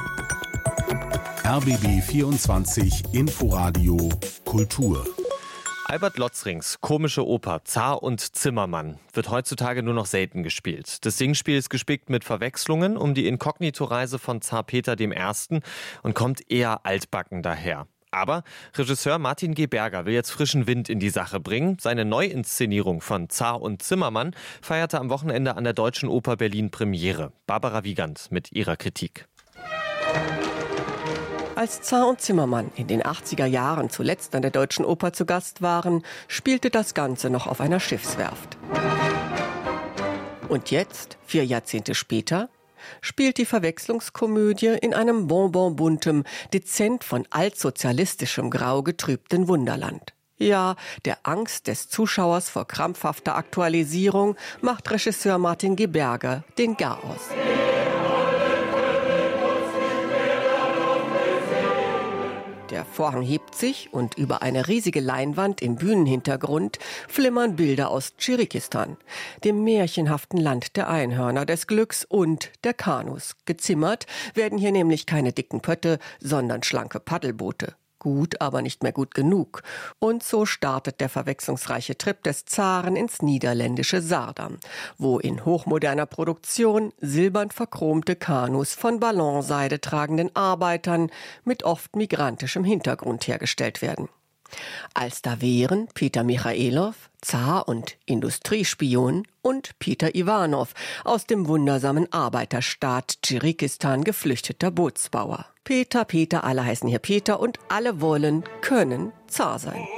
Speaker 3: R B B vierundzwanzig Inforadio Kultur.
Speaker 4: Albert Lotzrings komische Oper Zar und Zimmermann wird heutzutage nur noch selten gespielt. Das Singspiel ist gespickt mit Verwechslungen um die Inkognito-Reise von Zar Peter der Erste und kommt eher altbacken daher. Aber Regisseur Martin G. Berger will jetzt frischen Wind in die Sache bringen. Seine Neuinszenierung von Zar und Zimmermann feierte am Wochenende an der Deutschen Oper Berlin Premiere. Barbara Wiegand mit ihrer Kritik.
Speaker 5: Als Zar und Zimmermann in den achtziger Jahren zuletzt an der Deutschen Oper zu Gast waren, spielte das Ganze noch auf einer Schiffswerft. Und jetzt, vier Jahrzehnte später, spielt die Verwechslungskomödie in einem bonbonbuntem, dezent von altsozialistischem Grau getrübten Wunderland. Ja, der Angst des Zuschauers vor krampfhafter Aktualisierung macht Regisseur Martin G. Berger den Garaus. Der Vorhang hebt sich und über eine riesige Leinwand im Bühnenhintergrund flimmern Bilder aus Tschirikistan, dem märchenhaften Land der Einhörner, des Glücks und der Kanus. Gezimmert werden hier nämlich keine dicken Pötte, sondern schlanke Paddelboote. Gut, aber nicht mehr gut genug. Und so startet der verwechslungsreiche Trip des Zaren ins niederländische Saardam, wo in hochmoderner Produktion silbern verchromte Kanus von Ballonseide tragenden Arbeitern mit oft migrantischem Hintergrund hergestellt werden. Als da wären Peter Michailov, Zar und Industriespion, und Peter Ivanov, aus dem wundersamen Arbeiterstaat Tschirikistan geflüchteter Bootsbauer. Peter, Peter, alle heißen hier Peter und alle wollen, können Zar sein.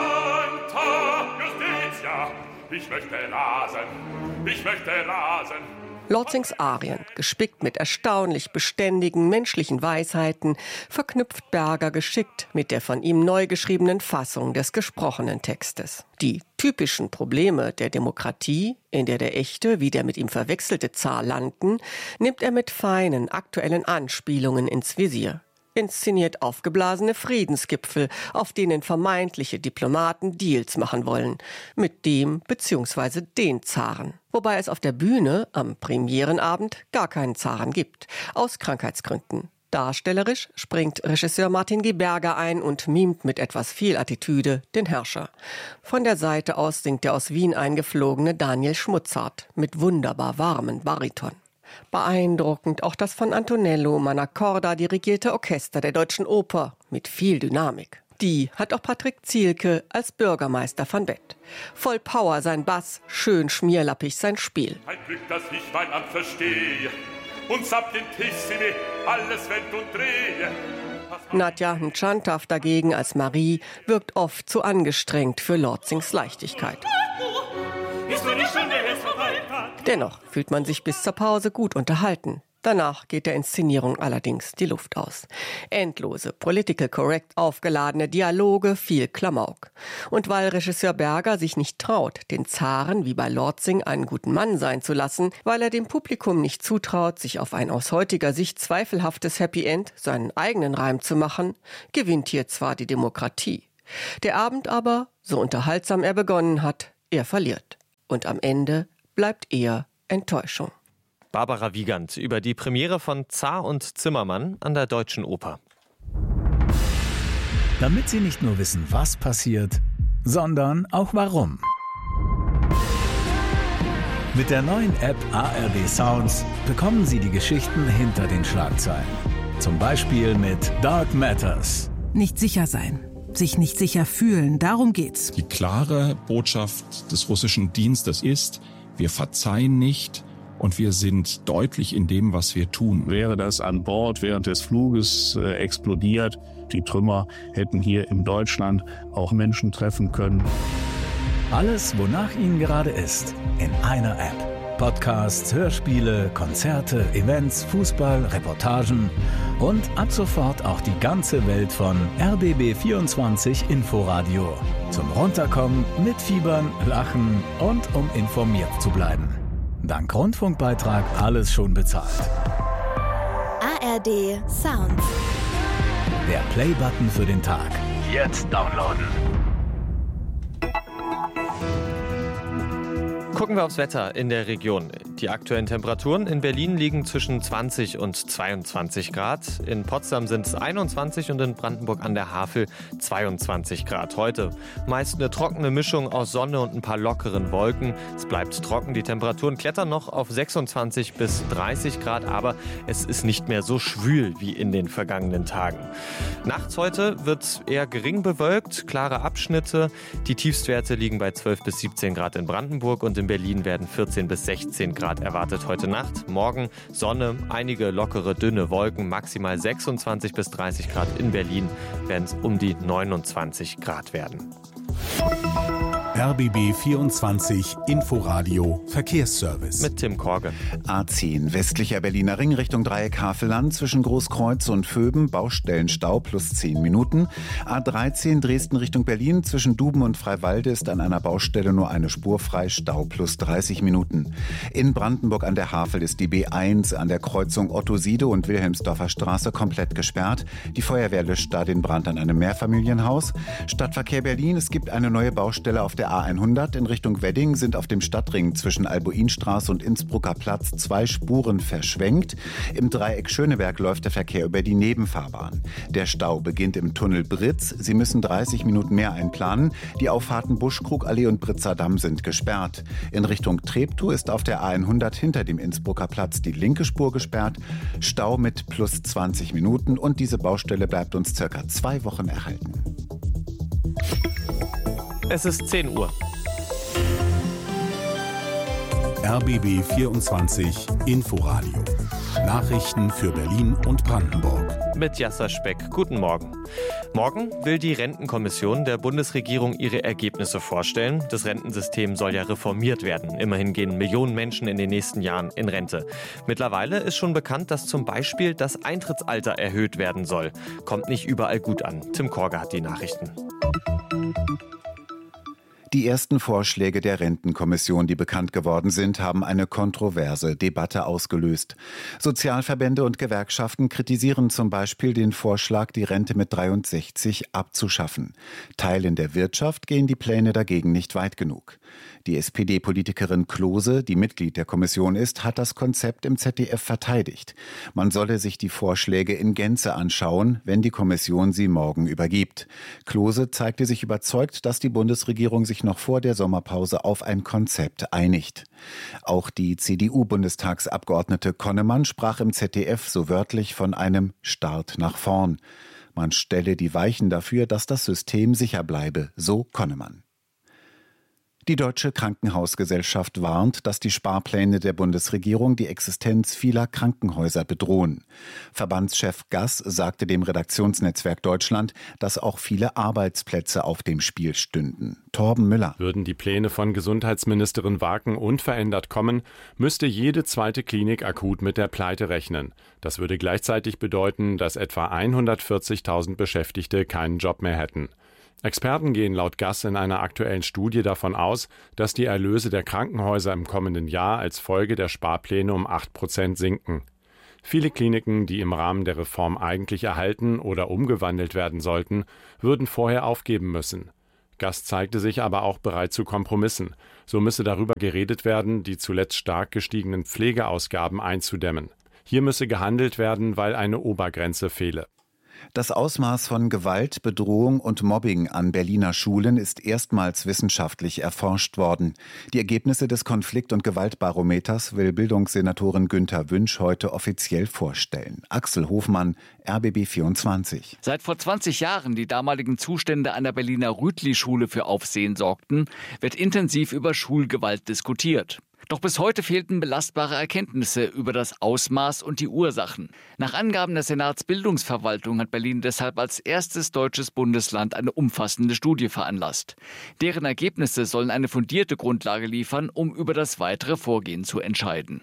Speaker 5: Ich möchte rasen, ich möchte rasen. Lotzings Arien, gespickt mit erstaunlich beständigen menschlichen Weisheiten, verknüpft Berger geschickt mit der von ihm neu geschriebenen Fassung des gesprochenen Textes. Die typischen Probleme der Demokratie, in der der echte wie der mit ihm verwechselte Zar landen, nimmt er mit feinen, aktuellen Anspielungen ins Visier. Inszeniert aufgeblasene Friedensgipfel, auf denen vermeintliche Diplomaten Deals machen wollen. Mit dem bzw. den Zaren. Wobei es auf der Bühne am Premierenabend gar keinen Zaren gibt. Aus Krankheitsgründen. Darstellerisch springt Regisseur Martin G. Berger ein und mimt mit etwas viel Attitüde den Herrscher. Von der Seite aus singt der aus Wien eingeflogene Daniel Schmutzart mit wunderbar warmen Bariton. Beeindruckend auch das von Antonello Manacorda dirigierte Orchester der Deutschen Oper mit viel Dynamik. Die hat auch Patrick Zielke als Bürgermeister von Bett. Voll Power sein Bass, schön schmierlappig sein Spiel.
Speaker 8: Ein Glück, dass ich mein Amt verstehe und sapientissimi alles wend und drehe.
Speaker 5: Nadja Nchantav dagegen als Marie wirkt oft zu angestrengt für Lotzings Leichtigkeit. Dennoch fühlt man sich bis zur Pause gut unterhalten. Danach geht der Inszenierung allerdings die Luft aus. Endlose, political correct aufgeladene Dialoge, viel Klamauk. Und weil Regisseur Berger sich nicht traut, den Zaren wie bei Lortzing einen guten Mann sein zu lassen, weil er dem Publikum nicht zutraut, sich auf ein aus heutiger Sicht zweifelhaftes Happy End, seinen eigenen Reim zu machen, gewinnt hier zwar die Demokratie. Der Abend aber, so unterhaltsam er begonnen hat, er verliert. Und am Ende bleibt eher Enttäuschung.
Speaker 4: Barbara Wiegand über die Premiere von Zar und Zimmermann an der Deutschen Oper.
Speaker 9: Damit Sie nicht nur wissen, was passiert, sondern auch warum. Mit der neuen App A R D Sounds bekommen Sie die Geschichten hinter den Schlagzeilen. Zum Beispiel mit Dark Matters.
Speaker 10: Nicht sicher sein, sich nicht sicher fühlen, darum geht's.
Speaker 11: Die klare Botschaft des russischen Dienstes ist, wir verzeihen nicht. Und wir sind deutlich in dem, was wir tun.
Speaker 24: Wäre das an Bord während des Fluges äh, explodiert, die Trümmer hätten hier in Deutschland auch Menschen treffen können.
Speaker 9: Alles, wonach Ihnen gerade ist, in einer App. Podcasts, Hörspiele, Konzerte, Events, Fußball, Reportagen und ab sofort auch die ganze Welt von R B B vierundzwanzig Inforadio. Zum Runterkommen, mitfiebern, lachen und um informiert zu bleiben. Dank Rundfunkbeitrag alles schon bezahlt.
Speaker 25: A R D Sounds.
Speaker 9: Der Play-Button für den Tag. Jetzt downloaden.
Speaker 4: Gucken wir aufs Wetter in der Region. Die aktuellen Temperaturen in Berlin liegen zwischen zwanzig und zweiundzwanzig Grad. In Potsdam sind es einundzwanzig und in Brandenburg an der Havel zweiundzwanzig Grad. Heute meist eine trockene Mischung aus Sonne und ein paar lockeren Wolken. Es bleibt trocken, die Temperaturen klettern noch auf sechsundzwanzig bis dreißig Grad, aber es ist nicht mehr so schwül wie in den vergangenen Tagen. Nachts heute wird es eher gering bewölkt, klare Abschnitte. Die Tiefstwerte liegen bei zwölf bis siebzehn Grad in Brandenburg und in Berlin werden vierzehn bis sechzehn Grad erwartet heute Nacht. Morgen Sonne, einige lockere, dünne Wolken, maximal sechsundzwanzig bis dreißig Grad. In Berlin werden es um die neunundzwanzig Grad werden.
Speaker 3: R B B vierundzwanzig Inforadio Verkehrsservice.
Speaker 4: Mit Tim Korge.
Speaker 1: A zehn westlicher Berliner Ring Richtung Dreieck Havelland zwischen Großkreuz und Vöben, Baustellenstau plus zehn Minuten. A dreizehn Dresden Richtung Berlin zwischen Duben und Freiwalde ist an einer Baustelle nur eine Spur frei, Stau plus dreißig Minuten. In Brandenburg an der Havel ist die B eins an der Kreuzung Otto-Siede und Wilhelmsdorfer Straße komplett gesperrt. Die Feuerwehr löscht da den Brand an einem Mehrfamilienhaus. Stadtverkehr Berlin, es gibt eine neue Baustelle auf der A hundert in Richtung Wedding sind auf dem Stadtring zwischen Albuinstraße und Innsbrucker Platz zwei Spuren verschwenkt. Im Dreieck Schöneberg läuft der Verkehr über die Nebenfahrbahn. Der Stau beginnt im Tunnel Britz. Sie müssen dreißig Minuten mehr einplanen. Die Auffahrten Buschkrugallee und Britzer Damm sind gesperrt. In Richtung Treptow ist auf der A hundert hinter dem Innsbrucker Platz die linke Spur gesperrt. Stau mit plus zwanzig Minuten und diese Baustelle bleibt uns circa zwei Wochen erhalten.
Speaker 4: Es ist zehn Uhr.
Speaker 3: R B B vierundzwanzig Inforadio. Nachrichten für Berlin und Brandenburg.
Speaker 4: Mit Jasser Speck. Guten Morgen. Morgen will die Rentenkommission der Bundesregierung ihre Ergebnisse vorstellen. Das Rentensystem soll ja reformiert werden. Immerhin gehen Millionen Menschen in den nächsten Jahren in Rente. Mittlerweile ist schon bekannt, dass zum Beispiel das Eintrittsalter erhöht werden soll. Kommt nicht überall gut an. Tim Korge hat die Nachrichten.
Speaker 1: Die ersten Vorschläge der Rentenkommission, die bekannt geworden sind, haben eine kontroverse Debatte ausgelöst. Sozialverbände und Gewerkschaften kritisieren zum Beispiel den Vorschlag, die Rente mit dreiundsechzig abzuschaffen. Teilen der Wirtschaft gehen die Pläne dagegen nicht weit genug. Die S P D-Politikerin Klose, die Mitglied der Kommission ist, hat das Konzept im Z D F verteidigt. Man solle sich die Vorschläge in Gänze anschauen, wenn die Kommission sie morgen übergibt. Klose zeigte sich überzeugt, dass die Bundesregierung sich noch vor der Sommerpause auf ein Konzept einigt. Auch die C D U-Bundestagsabgeordnete Konnemann sprach im Z D F so wörtlich von einem Start nach vorn. Man stelle die Weichen dafür, dass das System sicher bleibe, so Konnemann. Die Deutsche Krankenhausgesellschaft warnt, dass die Sparpläne der Bundesregierung die Existenz vieler Krankenhäuser bedrohen. Verbandschef Gass sagte dem Redaktionsnetzwerk Deutschland, dass auch viele Arbeitsplätze auf dem Spiel stünden. Torben Müller.
Speaker 12: Würden die Pläne von Gesundheitsministerin Waken unverändert kommen, müsste jede zweite Klinik akut mit der Pleite rechnen. Das würde gleichzeitig bedeuten, dass etwa hundertvierzigtausend Beschäftigte keinen Job mehr hätten. Experten gehen laut Gass in einer aktuellen Studie davon aus, dass die Erlöse der Krankenhäuser im kommenden Jahr als Folge der Sparpläne um acht Prozent sinken. Viele Kliniken, die im Rahmen der Reform eigentlich erhalten oder umgewandelt werden sollten, würden vorher aufgeben müssen. Gass zeigte sich aber auch bereit zu Kompromissen. So müsse darüber geredet werden, die zuletzt stark gestiegenen Pflegeausgaben einzudämmen. Hier müsse gehandelt werden, weil eine Obergrenze fehle.
Speaker 1: Das Ausmaß von Gewalt, Bedrohung und Mobbing an Berliner Schulen ist erstmals wissenschaftlich erforscht worden. Die Ergebnisse des Konflikt- und Gewaltbarometers will Bildungssenatorin Günther Wünsch heute offiziell vorstellen. Axel Hofmann, R B B vierundzwanzig.
Speaker 13: Seit vor zwanzig Jahren die damaligen Zustände an der Berliner Rütli-Schule für Aufsehen sorgten, wird intensiv über Schulgewalt diskutiert. Doch bis heute fehlten belastbare Erkenntnisse über das Ausmaß und die Ursachen. Nach Angaben der Senatsbildungsverwaltung hat Berlin deshalb als erstes deutsches Bundesland eine umfassende Studie veranlasst. Deren Ergebnisse sollen eine fundierte Grundlage liefern, um über das weitere Vorgehen zu entscheiden.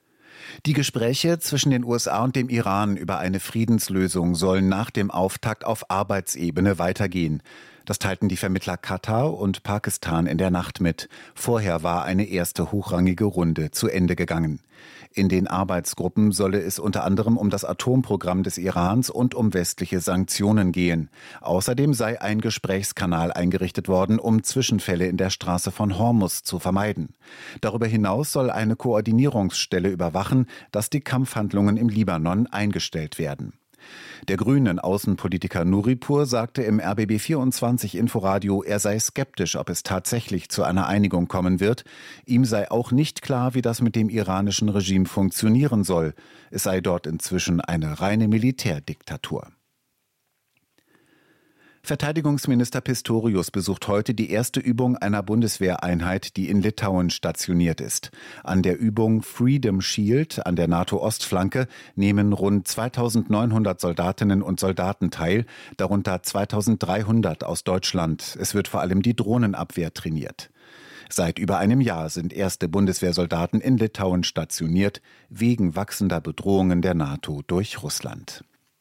Speaker 1: Die Gespräche zwischen den U S A und dem Iran über eine Friedenslösung sollen nach dem Auftakt auf Arbeitsebene weitergehen. Das teilten die Vermittler Katar und Pakistan in der Nacht mit. Vorher war eine erste hochrangige Runde zu Ende gegangen. In den Arbeitsgruppen solle es unter anderem um das Atomprogramm des Irans und um westliche Sanktionen gehen. Außerdem sei ein Gesprächskanal eingerichtet worden, um Zwischenfälle in der Straße von Hormuz zu vermeiden. Darüber hinaus soll eine Koordinierungsstelle überwachen, dass die Kampfhandlungen im Libanon eingestellt werden. Der grünen Außenpolitiker Nuripur sagte im R B B vierundzwanzig Inforadio, er sei skeptisch, ob es tatsächlich zu einer Einigung kommen wird. Ihm sei auch nicht klar, wie das mit dem iranischen Regime funktionieren soll. Es sei dort inzwischen eine reine Militärdiktatur. Verteidigungsminister Pistorius besucht heute die erste Übung einer Bundeswehreinheit, die in Litauen stationiert ist. An der Übung Freedom Shield an der NATO-Ostflanke nehmen rund zweitausendneunhundert Soldatinnen und Soldaten teil, darunter zweitausenddreihundert aus Deutschland. Es wird vor allem die Drohnenabwehr trainiert. Seit über einem Jahr sind erste Bundeswehrsoldaten in Litauen stationiert, wegen wachsender Bedrohungen der NATO durch Russland.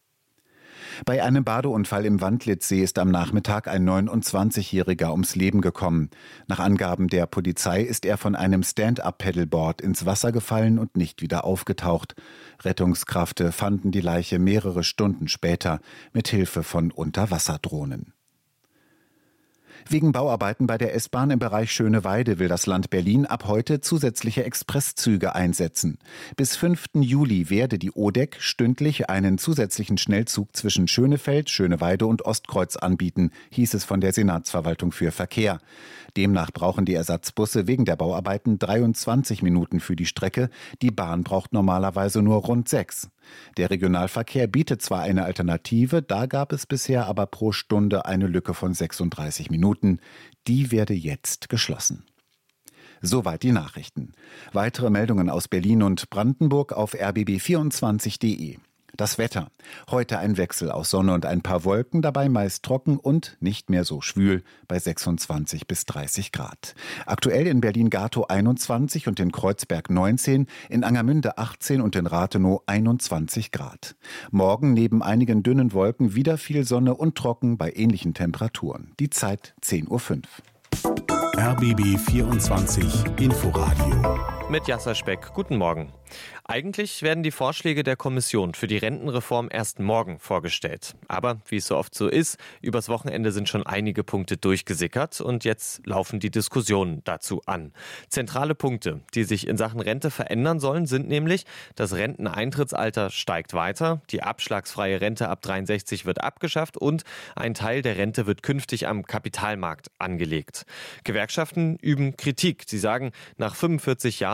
Speaker 1: Bei einem Badeunfall im Wandlitzsee ist am Nachmittag ein neunundzwanzigjähriger ums Leben gekommen. Nach Angaben der Polizei ist er von einem Stand-up-Paddleboard ins Wasser gefallen und nicht wieder aufgetaucht. Rettungskräfte fanden die Leiche mehrere Stunden später mit Hilfe von Unterwasserdrohnen. Wegen Bauarbeiten bei der S-Bahn im Bereich Schöneweide will das Land Berlin ab heute zusätzliche Expresszüge einsetzen. Bis fünften Juli werde die O D E C stündlich einen zusätzlichen Schnellzug zwischen Schönefeld, Schöneweide und Ostkreuz anbieten, hieß es von der Senatsverwaltung für Verkehr. Demnach brauchen die Ersatzbusse wegen der Bauarbeiten dreiundzwanzig Minuten für die Strecke. Die Bahn braucht normalerweise nur rund sechs. Der Regionalverkehr bietet zwar eine Alternative, da gab es bisher aber pro Stunde eine Lücke von sechsunddreißig Minuten. Die werde jetzt geschlossen. Soweit die Nachrichten. Weitere Meldungen aus Berlin und Brandenburg auf r b b vierundzwanzig punkt de. Das Wetter. Heute ein Wechsel aus Sonne und ein paar Wolken, dabei meist trocken und nicht mehr so schwül bei sechsundzwanzig bis dreißig Grad. Aktuell in Berlin-Gatow einundzwanzig und in Kreuzberg neunzehn, in Angermünde achtzehn und in Rathenow einundzwanzig Grad. Morgen neben einigen dünnen Wolken wieder viel Sonne und trocken bei ähnlichen Temperaturen. Die Zeit zehn Uhr fünf.
Speaker 3: R B B vierundzwanzig Inforadio.
Speaker 4: Mit Jasser Speck. Guten Morgen. Eigentlich werden die Vorschläge der Kommission für die Rentenreform erst morgen vorgestellt. Aber wie es so oft so ist, übers Wochenende sind schon einige Punkte durchgesickert und jetzt laufen die Diskussionen dazu an. Zentrale Punkte, die sich in Sachen Rente verändern sollen, sind nämlich: Das Renteneintrittsalter steigt weiter, die abschlagsfreie Rente ab dreiundsechzig wird abgeschafft und ein Teil der Rente wird künftig am Kapitalmarkt angelegt. Gewerkschaften üben Kritik. Sie sagen, nach fünfundvierzig Jahren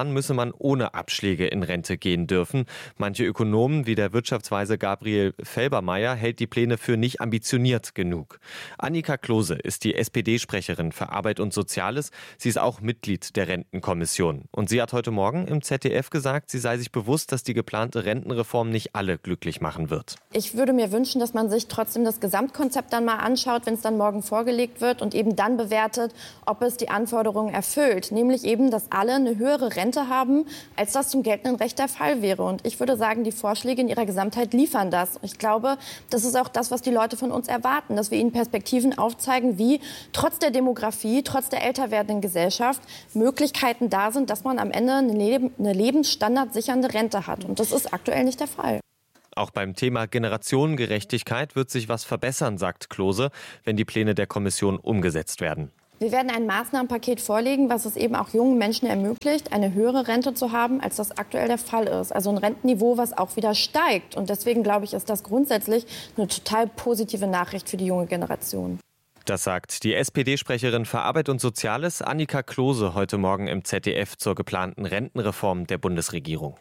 Speaker 4: Jahren müsse man ohne Abschläge in Rente gehen dürfen. Manche Ökonomen, wie der Wirtschaftsweise Gabriel Felbermayr, hält die Pläne für nicht ambitioniert genug. Annika Klose ist die S P D-Sprecherin für Arbeit und Soziales. Sie ist auch Mitglied der Rentenkommission. Und sie hat heute Morgen im Z D F gesagt, sie sei sich bewusst, dass die geplante Rentenreform nicht alle glücklich machen wird.
Speaker 14: Ich würde mir wünschen, dass man sich trotzdem das Gesamtkonzept dann mal anschaut, wenn es dann morgen vorgelegt wird und eben dann bewertet, ob es die Anforderungen erfüllt. Nämlich eben, dass alle eine höhere Rente haben, als das zum geltenden Recht der Fall wäre. Und ich würde sagen, die Vorschläge in ihrer Gesamtheit liefern das. Ich glaube, das ist auch das, was die Leute von uns erwarten, dass wir ihnen Perspektiven aufzeigen, wie trotz der Demografie, trotz der älter werdenden Gesellschaft Möglichkeiten da sind, dass man am Ende eine, Leb- eine lebensstandardsichernde Rente hat. Und das ist aktuell nicht der Fall.
Speaker 4: Auch beim Thema Generationengerechtigkeit wird sich was verbessern, sagt Klose, wenn die Pläne der Kommission umgesetzt werden.
Speaker 14: Wir werden ein Maßnahmenpaket vorlegen, was es eben auch jungen Menschen ermöglicht, eine höhere Rente zu haben, als das aktuell der Fall ist. Also ein Rentenniveau, was auch wieder steigt. Und deswegen, glaube ich, ist das grundsätzlich eine total positive Nachricht für die junge Generation.
Speaker 4: Das sagt die S P D-Sprecherin für Arbeit und Soziales Annika Klose heute Morgen im Z D F zur geplanten Rentenreform der Bundesregierung.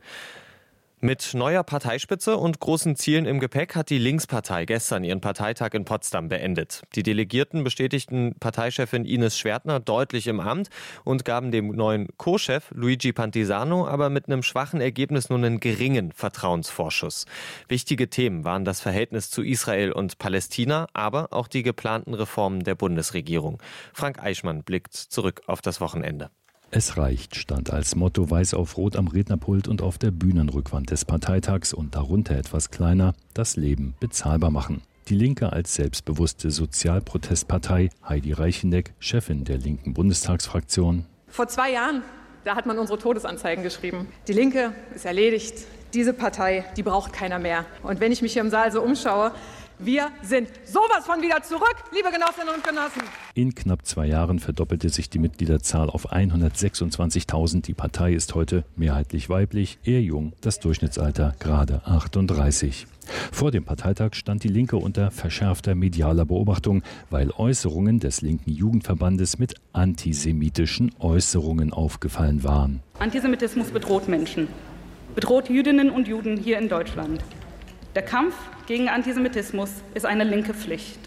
Speaker 4: Mit neuer Parteispitze und großen Zielen im Gepäck hat die Linkspartei gestern ihren Parteitag in Potsdam beendet. Die Delegierten bestätigten Parteichefin Ines Schwertner deutlich im Amt und gaben dem neuen Co-Chef Luigi Pantisano aber mit einem schwachen Ergebnis nur einen geringen Vertrauensvorschuss. Wichtige Themen waren das Verhältnis zu Israel und Palästina, aber auch die geplanten Reformen der Bundesregierung. Frank Eichmann blickt zurück auf das Wochenende.
Speaker 15: Es reicht stand als Motto weiß auf rot am Rednerpult und auf der Bühnenrückwand des Parteitags und darunter etwas kleiner, das Leben bezahlbar machen. Die Linke als selbstbewusste Sozialprotestpartei, Heidi Reicheneck, Chefin der linken Bundestagsfraktion.
Speaker 16: Vor zwei Jahren, da hat man unsere Todesanzeigen geschrieben. Die Linke ist erledigt. Diese Partei, die braucht keiner mehr. Und wenn ich mich hier im Saal so umschaue, wir sind sowas von wieder zurück, liebe Genossinnen und Genossen.
Speaker 15: In knapp zwei Jahren verdoppelte sich die Mitgliederzahl auf hundertsechsundzwanzigtausend. Die Partei ist heute mehrheitlich weiblich, eher jung, das Durchschnittsalter gerade achtunddreißig. Vor dem Parteitag stand die Linke unter verschärfter medialer Beobachtung, weil Äußerungen des linken Jugendverbandes mit antisemitischen Äußerungen aufgefallen waren.
Speaker 18: Antisemitismus bedroht Menschen, bedroht Jüdinnen und Juden hier in Deutschland. Der Kampf gegen Antisemitismus ist eine linke Pflicht.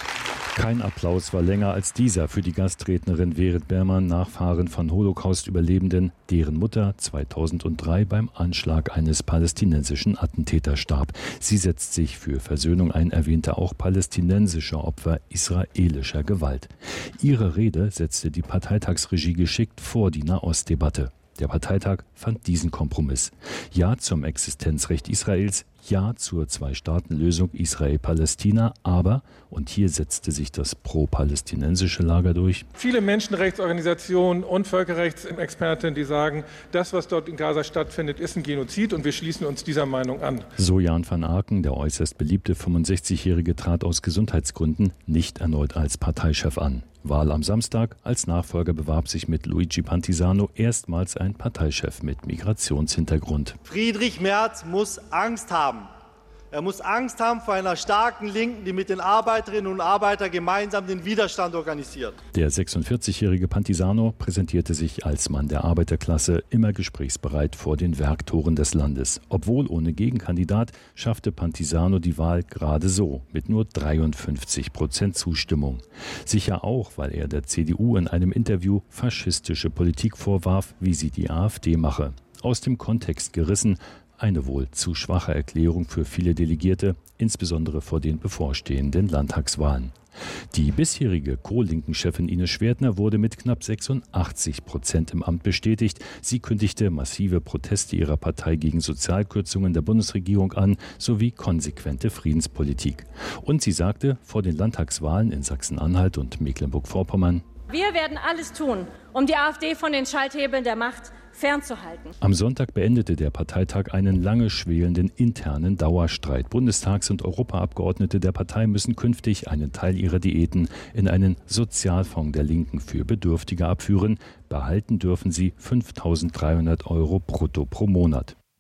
Speaker 15: Kein Applaus war länger als dieser für die Gastrednerin Verit Berman, Nachfahren von Holocaust-Überlebenden, deren Mutter zweitausenddrei beim Anschlag eines palästinensischen Attentäters starb. Sie setzt sich für Versöhnung ein, erwähnte auch palästinensische Opfer israelischer Gewalt. Ihre Rede setzte die Parteitagsregie geschickt vor die Nahostdebatte. Der Parteitag fand diesen Kompromiss. Ja zum Existenzrecht Israels, ja zur Zwei-Staaten-Lösung Israel-Palästina, aber, und hier setzte sich das pro-palästinensische Lager durch,
Speaker 19: viele Menschenrechtsorganisationen und Völkerrechtsexperten, die sagen, das, was dort in Gaza stattfindet, ist ein Genozid und wir schließen uns dieser Meinung an.
Speaker 15: So Jan van Aken, der äußerst beliebte fünfundsechzigjährige, trat aus Gesundheitsgründen nicht erneut als Parteichef an. Wahl am Samstag. Als Nachfolger bewarb sich mit Luigi Pantisano erstmals ein Parteichef mit Migrationshintergrund.
Speaker 26: Friedrich Merz muss Angst haben. Er muss Angst haben vor einer starken Linken, die mit den Arbeiterinnen und Arbeitern gemeinsam den Widerstand organisiert.
Speaker 15: Der sechsundvierzigjährige Pantisano präsentierte sich als Mann der Arbeiterklasse, immer gesprächsbereit vor den Werktoren des Landes. Obwohl ohne Gegenkandidat schaffte Pantisano die Wahl gerade so, mit nur dreiundfünfzig Prozent Zustimmung. Sicher auch, weil er der C D U in einem Interview faschistische Politik vorwarf, wie sie die AfD mache. Aus dem Kontext gerissen, eine wohl zu schwache Erklärung für viele Delegierte, insbesondere vor den bevorstehenden Landtagswahlen. Die bisherige Co-Linken-Chefin Ines Schwertner wurde mit knapp sechsundachtzig Prozent im Amt bestätigt. Sie kündigte massive Proteste ihrer Partei gegen Sozialkürzungen der Bundesregierung an, sowie konsequente Friedenspolitik. Und sie sagte vor den Landtagswahlen in Sachsen-Anhalt und Mecklenburg-Vorpommern:
Speaker 27: Wir werden alles tun, um die AfD von den Schalthebeln der Macht fernzuhalten.
Speaker 15: Am Sonntag beendete der Parteitag einen lange schwelenden internen Dauerstreit. Bundestags- und Europaabgeordnete der Partei müssen künftig einen Teil ihrer Diäten in einen Sozialfonds der Linken für Bedürftige abführen. Behalten dürfen sie fünftausenddreihundert Euro brutto pro Monat.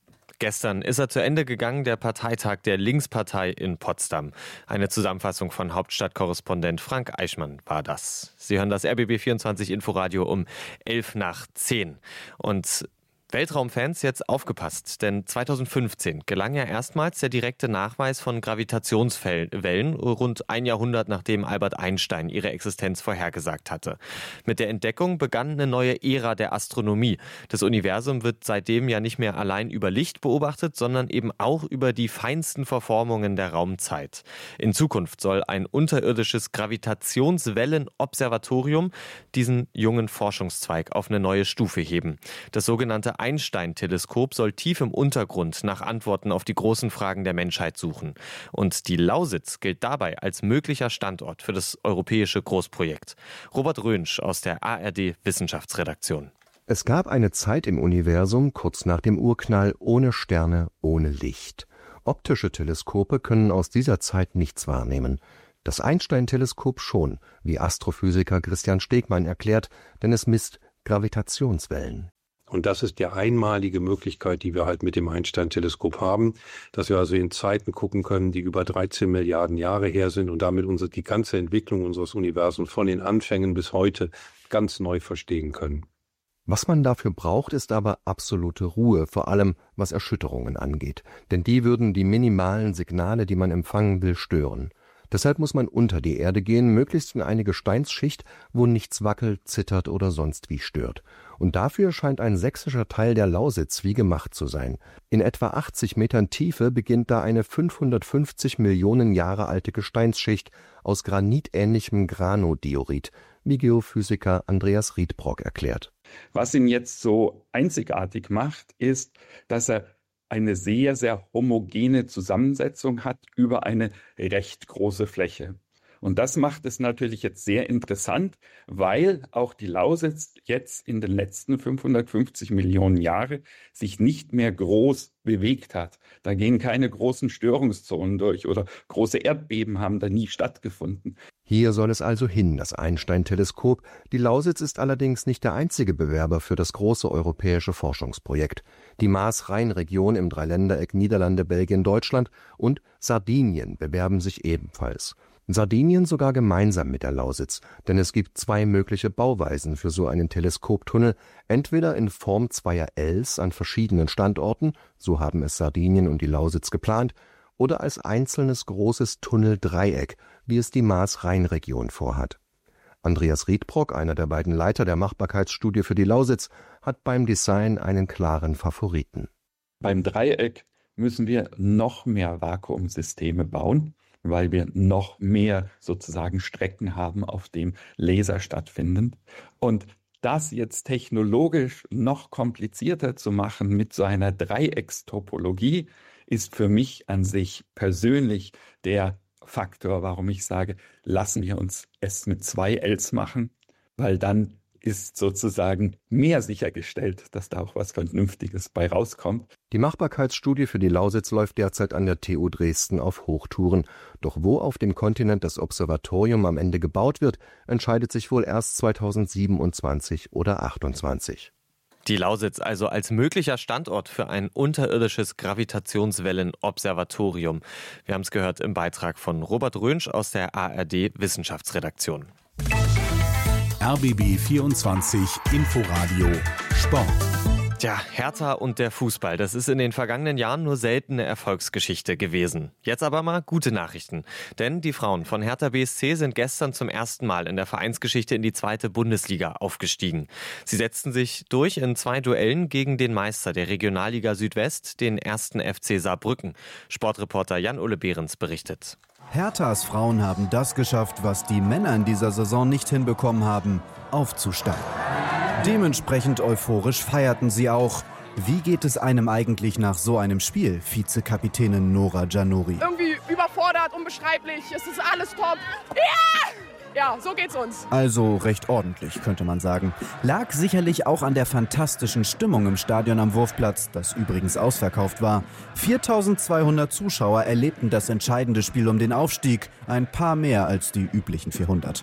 Speaker 4: Gestern ist er zu Ende gegangen, der Parteitag der Linkspartei in Potsdam. Eine Zusammenfassung von Hauptstadtkorrespondent Frank Eichmann war das. Sie hören das R B B vierundzwanzig Inforadio um elf nach zehn. Und Weltraumfans, jetzt aufgepasst, denn zweitausendfünfzehn gelang ja erstmals der direkte Nachweis von Gravitationswellen, rund ein Jahrhundert nachdem Albert Einstein ihre Existenz vorhergesagt hatte. Mit der Entdeckung begann eine neue Ära der Astronomie. Das Universum wird seitdem ja nicht mehr allein über Licht beobachtet, sondern eben auch über die feinsten Verformungen der Raumzeit. In Zukunft soll ein unterirdisches Gravitationswellenobservatorium diesen jungen Forschungszweig auf eine neue Stufe heben. Das sogenannte Einstein-Teleskop soll tief im Untergrund nach Antworten auf die großen Fragen der Menschheit suchen. Und die Lausitz gilt dabei als möglicher Standort für das europäische Großprojekt. Robert Rönsch aus der A R D-Wissenschaftsredaktion.
Speaker 2: Es gab eine Zeit im Universum, kurz nach dem Urknall, ohne Sterne, ohne Licht. Optische Teleskope können aus dieser Zeit nichts wahrnehmen. Das Einstein-Teleskop schon, wie Astrophysiker Christian Stegmann erklärt, denn es misst Gravitationswellen.
Speaker 7: Und das ist die einmalige Möglichkeit, die wir halt mit dem Einstein-Teleskop haben, dass wir also in Zeiten gucken können, die über dreizehn Milliarden Jahre her sind und damit unsere, die ganze Entwicklung unseres Universums von den Anfängen bis heute ganz neu verstehen können.
Speaker 2: Was man dafür braucht, ist aber absolute Ruhe, vor allem was Erschütterungen angeht. Denn die würden die minimalen Signale, die man empfangen will, stören. Deshalb muss man unter die Erde gehen, möglichst in eine Gesteinsschicht, wo nichts wackelt, zittert oder sonst wie stört. Und dafür scheint ein sächsischer Teil der Lausitz wie gemacht zu sein. In etwa achtzig Metern Tiefe beginnt da eine fünfhundertfünfzig Millionen Jahre alte Gesteinsschicht aus granitähnlichem Granodiorit, wie Geophysiker Andreas Riedbrock erklärt.
Speaker 17: Was ihn jetzt so einzigartig macht, ist, dass er eine sehr, sehr homogene Zusammensetzung hat über eine recht große Fläche. Und das macht es natürlich jetzt sehr interessant, weil auch die Lausitz jetzt in den letzten fünfhundertfünfzig Millionen Jahre sich nicht mehr groß bewegt hat. Da gehen keine großen Störungszonen durch oder große Erdbeben haben da nie stattgefunden.
Speaker 2: Hier soll es also hin, das Einstein-Teleskop. Die Lausitz ist allerdings nicht der einzige Bewerber für das große europäische Forschungsprojekt. Die Maas-Rhein-Region im Dreiländereck Niederlande, Belgien, Deutschland und Sardinien bewerben sich ebenfalls. Sardinien sogar gemeinsam mit der Lausitz, denn es gibt zwei mögliche Bauweisen für so einen Teleskoptunnel, entweder in Form zweier Ls an verschiedenen Standorten, so haben es Sardinien und die Lausitz geplant, oder als einzelnes großes Tunneldreieck, wie es die Maas-Rhein-Region vorhat. Andreas Riedbrock, einer der beiden Leiter der Machbarkeitsstudie für die Lausitz, hat beim Design einen klaren Favoriten.
Speaker 17: Beim Dreieck müssen wir noch mehr Vakuumsysteme bauen, weil wir noch mehr sozusagen Strecken haben, auf dem Laser stattfinden. Und das jetzt technologisch noch komplizierter zu machen mit so einer Dreieckstopologie, ist für mich an sich persönlich der Faktor, warum ich sage, lassen wir uns es mit zwei Ls machen, weil dann ist sozusagen mehr sichergestellt, dass da auch was Vernünftiges bei rauskommt.
Speaker 2: Die Machbarkeitsstudie für die Lausitz läuft derzeit an der T U Dresden auf Hochtouren. Doch wo auf dem Kontinent das Observatorium am Ende gebaut wird, entscheidet sich wohl erst zweitausendsiebenundzwanzig oder achtundzwanzig.
Speaker 4: Die Lausitz also als möglicher Standort für ein unterirdisches Gravitationswellenobservatorium. Wir haben es gehört im Beitrag von Robert Rönsch aus der A R D-Wissenschaftsredaktion.
Speaker 3: R B B vierundzwanzig Inforadio Sport.
Speaker 4: Tja, Hertha und der Fußball, das ist in den vergangenen Jahren nur selten eine Erfolgsgeschichte gewesen. Jetzt aber mal gute Nachrichten. Denn die Frauen von Hertha B S C sind gestern zum ersten Mal in der Vereinsgeschichte in die zweite Bundesliga aufgestiegen. Sie setzten sich durch in zwei Duellen gegen den Meister der Regionalliga Südwest, den ersten F C Saarbrücken. Sportreporter Jan-Ole Behrens berichtet.
Speaker 20: Herthas Frauen haben das geschafft, was die Männer in dieser Saison nicht hinbekommen haben: aufzusteigen. Dementsprechend euphorisch feierten sie auch. Wie geht es einem eigentlich nach so einem Spiel, Vizekapitänin Nora Giannuri?
Speaker 21: Irgendwie überfordert, unbeschreiblich, es ist alles top. Ja! Ja, so geht's uns.
Speaker 20: Also recht ordentlich, könnte man sagen. Lag sicherlich auch an der fantastischen Stimmung im Stadion am Wurfplatz, das übrigens ausverkauft war. viertausendzweihundert Zuschauer erlebten das entscheidende Spiel um den Aufstieg, ein paar mehr als die üblichen vierhundert.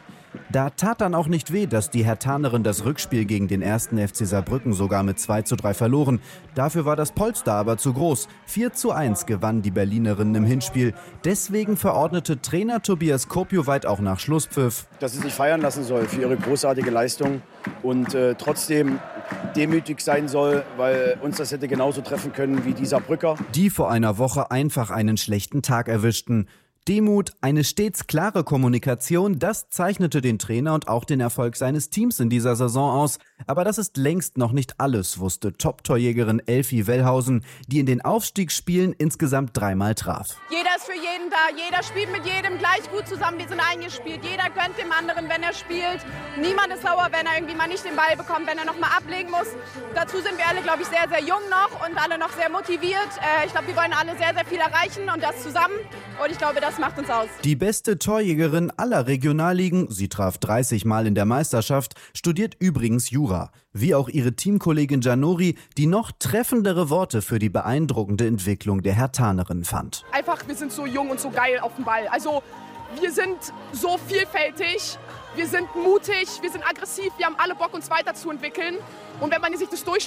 Speaker 20: Da tat dann auch nicht weh, dass die Herthanerin das Rückspiel gegen den ersten F C Saarbrücken sogar mit zwei zu drei verloren. Dafür war das Polster aber zu groß. vier zu eins gewannen die Berlinerinnen im Hinspiel. Deswegen verordnete Trainer Tobias Kopioweit auch nach Schlusspfiff,
Speaker 5: dass sie sich feiern lassen soll für ihre großartige Leistung und äh, trotzdem demütig sein soll, weil uns das hätte genauso treffen können wie die Saarbrücker.
Speaker 20: Die vor einer Woche einfach einen schlechten Tag erwischten. Demut, eine stets klare Kommunikation, das zeichnete den Trainer und auch den Erfolg seines Teams in dieser Saison aus. Aber das ist längst noch nicht alles, wusste Top-Torjägerin Elfie Wellhausen, die in den Aufstiegsspielen insgesamt dreimal traf.
Speaker 21: Jeder ist für jeden da, jeder spielt mit jedem gleich gut zusammen, wir sind eingespielt. Jeder gönnt dem anderen, wenn er spielt. Niemand ist sauer, wenn er irgendwie mal nicht den Ball bekommt, wenn er noch mal ablegen muss. Dazu sind wir alle, glaube ich, sehr, sehr jung noch und alle noch sehr motiviert. Äh, ich glaube, wir wollen alle sehr, sehr viel erreichen und das zusammen. Und ich glaube, das macht uns aus.
Speaker 20: Die beste Torjägerin aller Regionalligen, sie traf dreißig Mal in der Meisterschaft, studiert übrigens Jura. Wie auch ihre Teamkollegin Janori, die noch treffendere Worte für die beeindruckende Entwicklung der Herthanerin fand.
Speaker 21: Einfach, wir sind so jung und so geil auf dem Ball. Also, wir sind so vielfältig, wir sind mutig, wir sind aggressiv, wir haben alle Bock, uns weiterzuentwickeln. Und wenn man sich das durchliest,